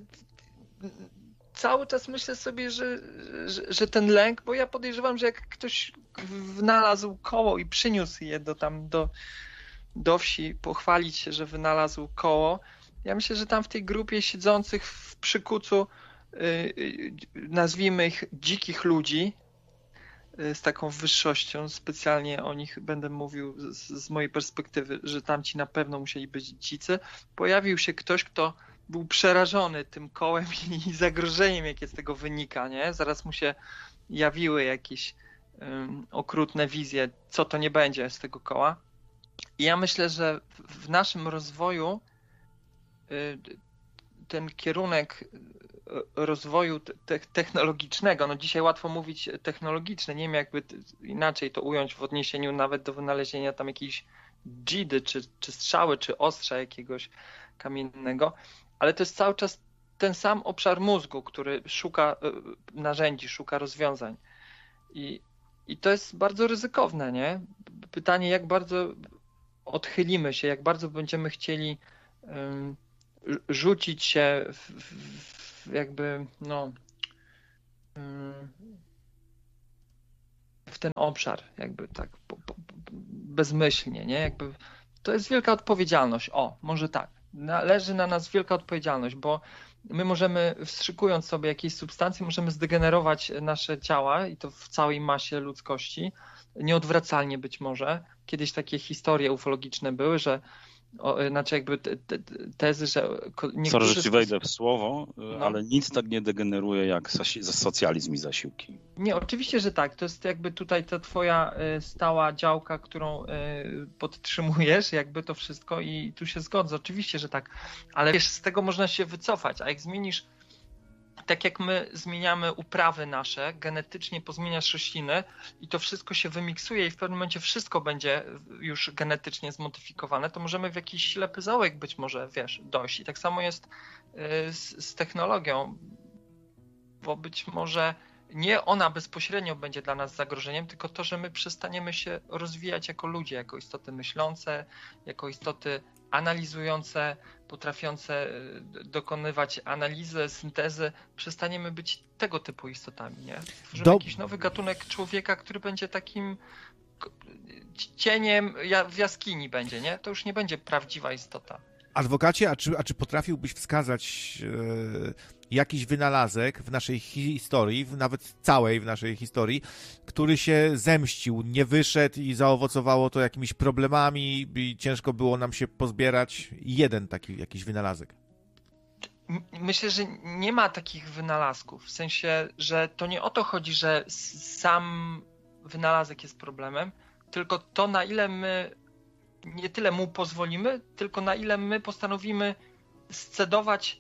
cały czas myślę sobie, że ten lęk, bo ja podejrzewam, że jak ktoś wynalazł koło i przyniósł je do wsi, pochwalić się, że wynalazł koło, ja myślę, że tam w tej grupie siedzących w przykucu, nazwijmy ich dzikich ludzi, z taką wyższością, specjalnie o nich będę mówił z mojej perspektywy, że tamci na pewno musieli być dzicy, pojawił się ktoś, kto był przerażony tym kołem i zagrożeniem, jakie z tego wynika, nie? Zaraz mu się jawiły jakieś okrutne wizje, co to nie będzie z tego koła. I ja myślę, że w naszym rozwoju ten kierunek rozwoju technologicznego. No dzisiaj łatwo mówić technologiczne, nie wiem jakby inaczej to ująć w odniesieniu nawet do wynalezienia tam jakiejś dżidy, czy strzały, czy ostrza jakiegoś kamiennego, ale to jest cały czas ten sam obszar mózgu, który szuka narzędzi, szuka rozwiązań. I to jest bardzo ryzykowne, nie? Pytanie, jak bardzo odchylimy się, jak bardzo będziemy chcieli rzucić się w jakby, no, w ten obszar, jakby tak bezmyślnie, nie? Jakby to jest wielka odpowiedzialność. O, może tak. Leży na nas wielka odpowiedzialność, bo my możemy, wstrzykując sobie jakieś substancje, możemy zdegenerować nasze ciała i to w całej masie ludzkości, nieodwracalnie być może. Kiedyś takie historie ufologiczne były, że znaczy jakby tezy, że Sorry, że ci wejdę w słowo, ale nic tak nie degeneruje jak socjalizm i zasiłki. Nie, oczywiście, że tak. To jest jakby tutaj ta twoja stała działka, którą podtrzymujesz, jakby to wszystko i tu się zgodzę. Oczywiście, że tak. Ale wiesz, z tego można się wycofać, a jak zmienisz, tak jak my zmieniamy uprawy nasze, genetycznie pozmieniasz rośliny i to wszystko się wymiksuje i w pewnym momencie wszystko będzie już genetycznie zmodyfikowane, to możemy w jakiś ślepy zaułek być może, wiesz, dojść. I tak samo jest z technologią, bo być może nie ona bezpośrednio będzie dla nas zagrożeniem, tylko to, że my przestaniemy się rozwijać jako ludzie, jako istoty myślące, jako istoty analizujące, potrafiące dokonywać analizy, syntezy, przestaniemy być tego typu istotami, nie? Tworzymy jakiś nowy gatunek człowieka, który będzie takim cieniem w jaskini będzie, nie? To już nie będzie prawdziwa istota. Adwokacie, a czy potrafiłbyś wskazać jakiś wynalazek w naszej historii, nawet całej w naszej historii, który się zemścił, nie wyszedł i zaowocowało to jakimiś problemami i ciężko było nam się pozbierać? Jeden taki jakiś wynalazek. Myślę, że nie ma takich wynalazków, w sensie, że to nie o to chodzi, że sam wynalazek jest problemem, tylko to, na ile my nie tyle mu pozwolimy, tylko na ile my postanowimy scedować,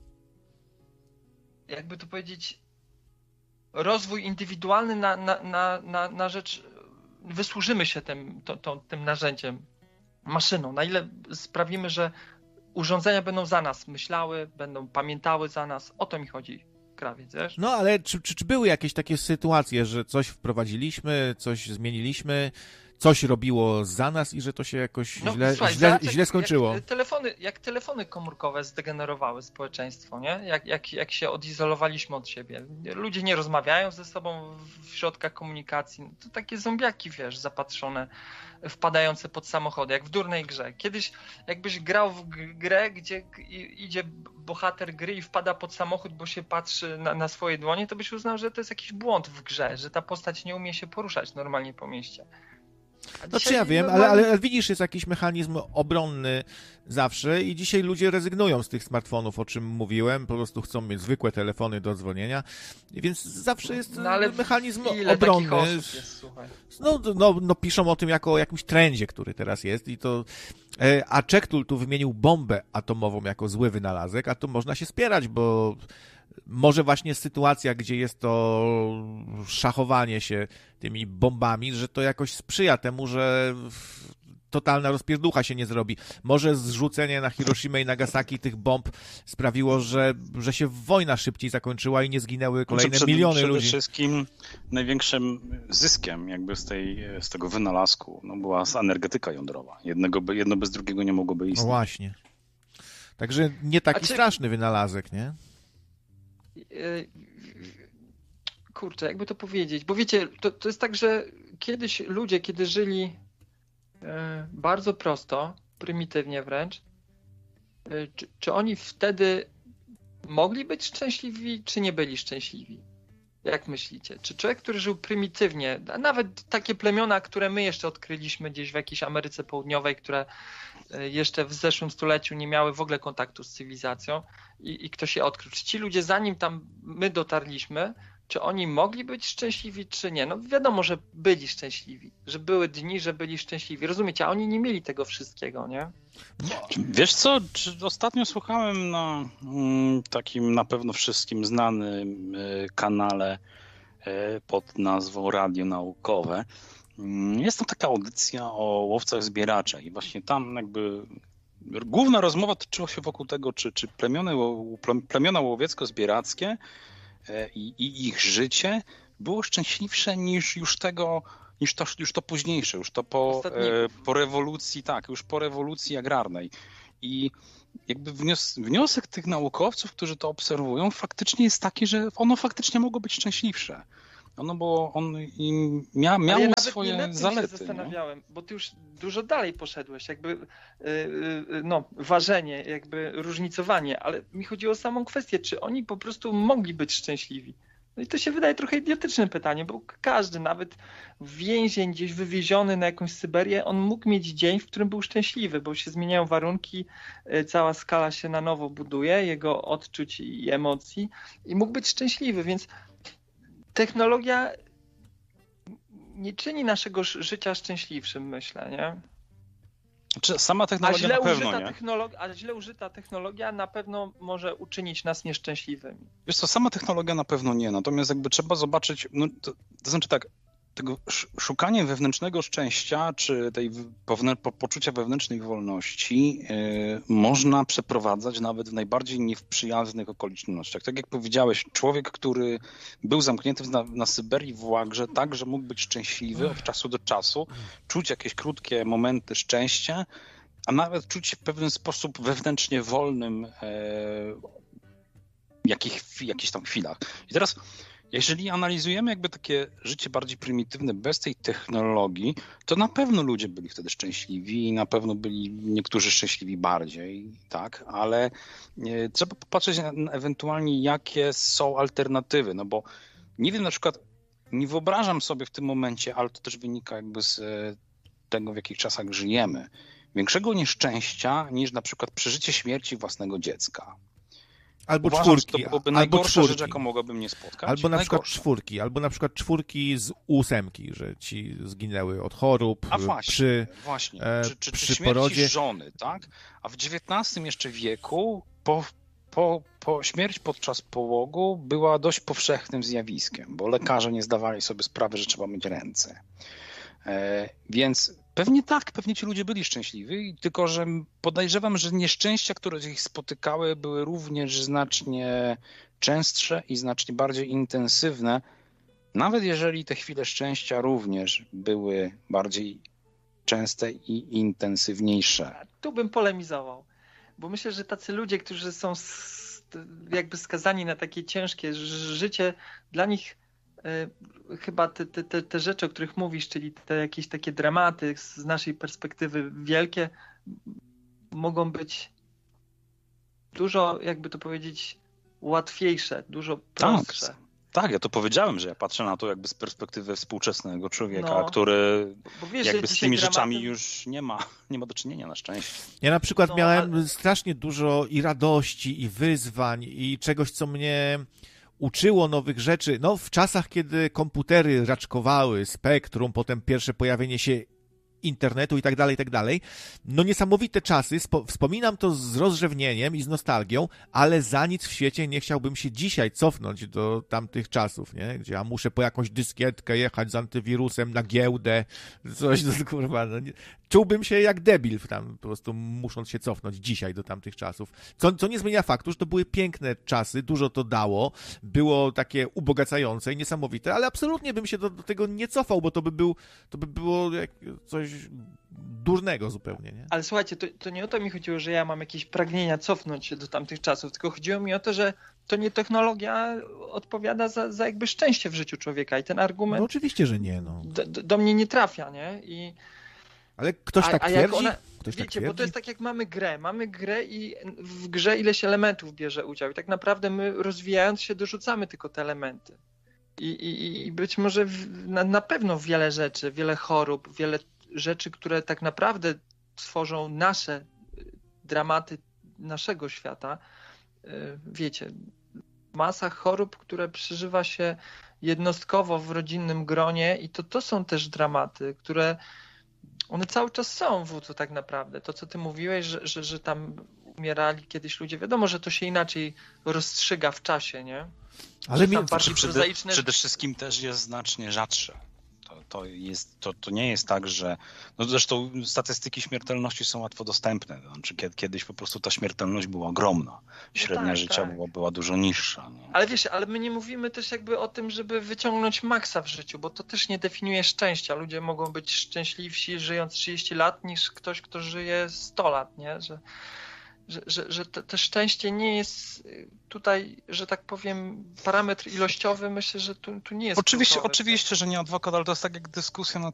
jakby to powiedzieć, rozwój indywidualny na rzecz, wysłużymy się tym narzędziem, maszyną, na ile sprawimy, że urządzenia będą za nas myślały, będą pamiętały za nas, o to mi chodzi, krawiec, wiesz? No ale czy były jakieś takie sytuacje, że coś wprowadziliśmy, coś zmieniliśmy, coś robiło za nas i że to się jakoś źle skończyło? Jak telefony komórkowe zdegenerowały społeczeństwo, nie? Jak się odizolowaliśmy od siebie. Ludzie nie rozmawiają ze sobą w środkach komunikacji. No to takie zombiaki, wiesz, zapatrzone, wpadające pod samochody, jak w durnej grze. Kiedyś jakbyś grał w grę, gdzie idzie bohater gry i wpada pod samochód, bo się patrzy na swoje dłonie, to byś uznał, że to jest jakiś błąd w grze, że ta postać nie umie się poruszać normalnie po mieście. No czy ja wiem, ale widzisz, jest jakiś mechanizm obronny zawsze i dzisiaj ludzie rezygnują z tych smartfonów, o czym mówiłem, po prostu chcą mieć zwykłe telefony do dzwonienia, więc zawsze jest mechanizm obronny. Jest, no piszą o tym jako o jakimś trendzie, który teraz jest i to... A Czektul tu wymienił bombę atomową jako zły wynalazek, a to można się spierać, bo może właśnie sytuacja, gdzie jest to szachowanie się tymi bombami, że to jakoś sprzyja temu, że totalna rozpierducha się nie zrobi. Może zrzucenie na Hiroshimę i Nagasaki tych bomb sprawiło, że się wojna szybciej zakończyła i nie zginęły kolejne miliony ludzi. Przede wszystkim największym zyskiem jakby z tego wynalazku była energetyka jądrowa. Jedno bez drugiego nie mogłoby istnieć. No właśnie. Także nie taki straszny wynalazek, nie? Kurczę, jakby to powiedzieć, bo wiecie, to jest tak, że kiedyś ludzie, kiedy żyli bardzo prosto, prymitywnie wręcz, czy oni wtedy mogli być szczęśliwi, czy nie byli szczęśliwi? Jak myślicie? Czy człowiek, który żył prymitywnie, a nawet takie plemiona, które my jeszcze odkryliśmy gdzieś w jakiejś Ameryce Południowej, które jeszcze w zeszłym stuleciu nie miały w ogóle kontaktu z cywilizacją i ktoś je odkrył. Czy ci ludzie, zanim tam my dotarliśmy, czy oni mogli być szczęśliwi, czy nie. No wiadomo, że byli szczęśliwi, że były dni, że byli szczęśliwi. Rozumiecie, a oni nie mieli tego wszystkiego, nie? Wiesz co, ostatnio słuchałem na takim na pewno wszystkim znanym kanale pod nazwą Radio Naukowe. Jest tam taka audycja o łowcach zbieraczach i właśnie tam jakby główna rozmowa toczyła się wokół tego, czy plemiona łowiecko-zbierackie i ich życie było szczęśliwsze niż to późniejsze, już to po rewolucji, tak, już po rewolucji agrarnej. I jakby wniosek tych naukowców, którzy to obserwują, faktycznie jest taki, że ono faktycznie mogło być szczęśliwsze. Miało swoje zalety. Ja się zastanawiałem, bo ty już dużo dalej poszedłeś, jakby ważenie, jakby różnicowanie, ale mi chodziło o samą kwestię, czy oni po prostu mogli być szczęśliwi. No i to się wydaje trochę idiotyczne pytanie, bo każdy, nawet więzień gdzieś wywieziony na jakąś Syberię, on mógł mieć dzień, w którym był szczęśliwy, bo się zmieniają warunki, cała skala się na nowo buduje, jego odczuć i emocji i mógł być szczęśliwy, więc technologia nie czyni naszego życia szczęśliwszym, myślę, nie? Sama technologia na pewno, nie? A źle użyta technologia na pewno może uczynić nas nieszczęśliwymi. Wiesz co, sama technologia na pewno nie, natomiast jakby trzeba zobaczyć, to znaczy tak, tego szukanie wewnętrznego szczęścia, czy tej poczucia wewnętrznej wolności można przeprowadzać nawet w najbardziej nieprzyjaznych okolicznościach. Tak jak powiedziałeś, człowiek, który był zamknięty na Syberii w łagrze, tak, że mógł być szczęśliwy od czasu do czasu, czuć jakieś krótkie momenty szczęścia, a nawet czuć się w pewien sposób wewnętrznie wolnym jakichś tam chwilach. I teraz jeżeli analizujemy jakby takie życie bardziej prymitywne bez tej technologii, to na pewno ludzie byli wtedy szczęśliwi i na pewno byli niektórzy szczęśliwi bardziej, tak, ale trzeba popatrzeć na ewentualnie jakie są alternatywy, no bo nie wiem, na przykład nie wyobrażam sobie w tym momencie, ale to też wynika jakby z tego, w jakich czasach żyjemy, większego nieszczęścia niż na przykład przeżycie śmierci własnego dziecka. Albo Uważam, czwórki. To byłoby najgorsza rzecz, jaką mogłaby mnie spotkać. Albo na przykład czwórki. Albo na przykład czwórki z ósemki, że ci zginęły od chorób. A właśnie, czy śmierci porodzie. Żony, tak? A w XIX jeszcze wieku śmierć podczas połogu była dość powszechnym zjawiskiem, bo lekarze nie zdawali sobie sprawy, że trzeba myć ręce. Więc pewnie ci ludzie byli szczęśliwi, tylko że podejrzewam, że nieszczęścia, które ich spotykały, były również znacznie częstsze i znacznie bardziej intensywne, nawet jeżeli te chwile szczęścia również były bardziej częste i intensywniejsze. Tu bym polemizował, bo myślę, że tacy ludzie, którzy są jakby skazani na takie ciężkie życie, dla nich chyba te rzeczy, o których mówisz, czyli te jakieś takie dramaty z naszej perspektywy wielkie, mogą być dużo, jakby to powiedzieć, łatwiejsze, dużo prostsze. Tak, ja to powiedziałem, że ja patrzę na to jakby z perspektywy współczesnego człowieka, który wiesz, jakby z tymi rzeczami już nie ma do czynienia, na szczęście. Ja na przykład miałem strasznie dużo i radości, i wyzwań, i czegoś, co mnie uczyło nowych rzeczy. No, w czasach, kiedy komputery raczkowały, spektrum, potem pierwsze pojawienie się internetu i tak dalej. No niesamowite czasy, wspominam to z rozrzewnieniem i z nostalgią, ale za nic w świecie nie chciałbym się dzisiaj cofnąć do tamtych czasów, nie? Gdzie ja muszę po jakąś dyskietkę jechać z antywirusem na giełdę, coś, kurwa, no nie. Czułbym się jak debil tam, po prostu musząc się cofnąć dzisiaj do tamtych czasów. Co nie zmienia faktu, że to były piękne czasy, dużo to dało, było takie ubogacające i niesamowite, ale absolutnie bym się do tego nie cofał, bo to by było coś durnego zupełnie, nie? Ale słuchajcie, to nie o to mi chodziło, że ja mam jakieś pragnienia cofnąć się do tamtych czasów, tylko chodziło mi o to, że to nie technologia odpowiada za jakby szczęście w życiu czwieka i ten argument... No oczywiście, że nie, no. Do mnie nie trafia, nie? Ale ktoś tak twierdzi? Wiecie, bo to jest tak jak mamy grę i w grze ileś elementów bierze udział i tak naprawdę my rozwijając się dorzucamy tylko te elementy. I być może na pewno wiele rzeczy, wiele chorób, wiele rzeczy, które tak naprawdę tworzą nasze dramaty naszego świata, wiecie, masa chorób, które przeżywa się jednostkowo w rodzinnym gronie i to są też dramaty, które one cały czas są w wódzu tak naprawdę. To, co ty mówiłeś, że tam umierali kiedyś ludzie, wiadomo, że to się inaczej rozstrzyga w czasie, nie? Ale przede wszystkim też jest znacznie rzadsze. To nie jest tak, że... No zresztą statystyki śmiertelności są łatwo dostępne. Znaczy, kiedyś po prostu ta śmiertelność była ogromna. Średnia życia była dużo niższa. Nie? Ale wiesz, ale my nie mówimy też jakby o tym, żeby wyciągnąć maksa w życiu, bo to też nie definiuje szczęścia. Ludzie mogą być szczęśliwsi żyjąc 30 lat niż ktoś, kto żyje 100 lat, nie? Że to szczęście nie jest tutaj, że tak powiem, parametr ilościowy. Myślę, że tu nie jest. Oczywiście, że nie adwokat, ale to jest tak jak dyskusja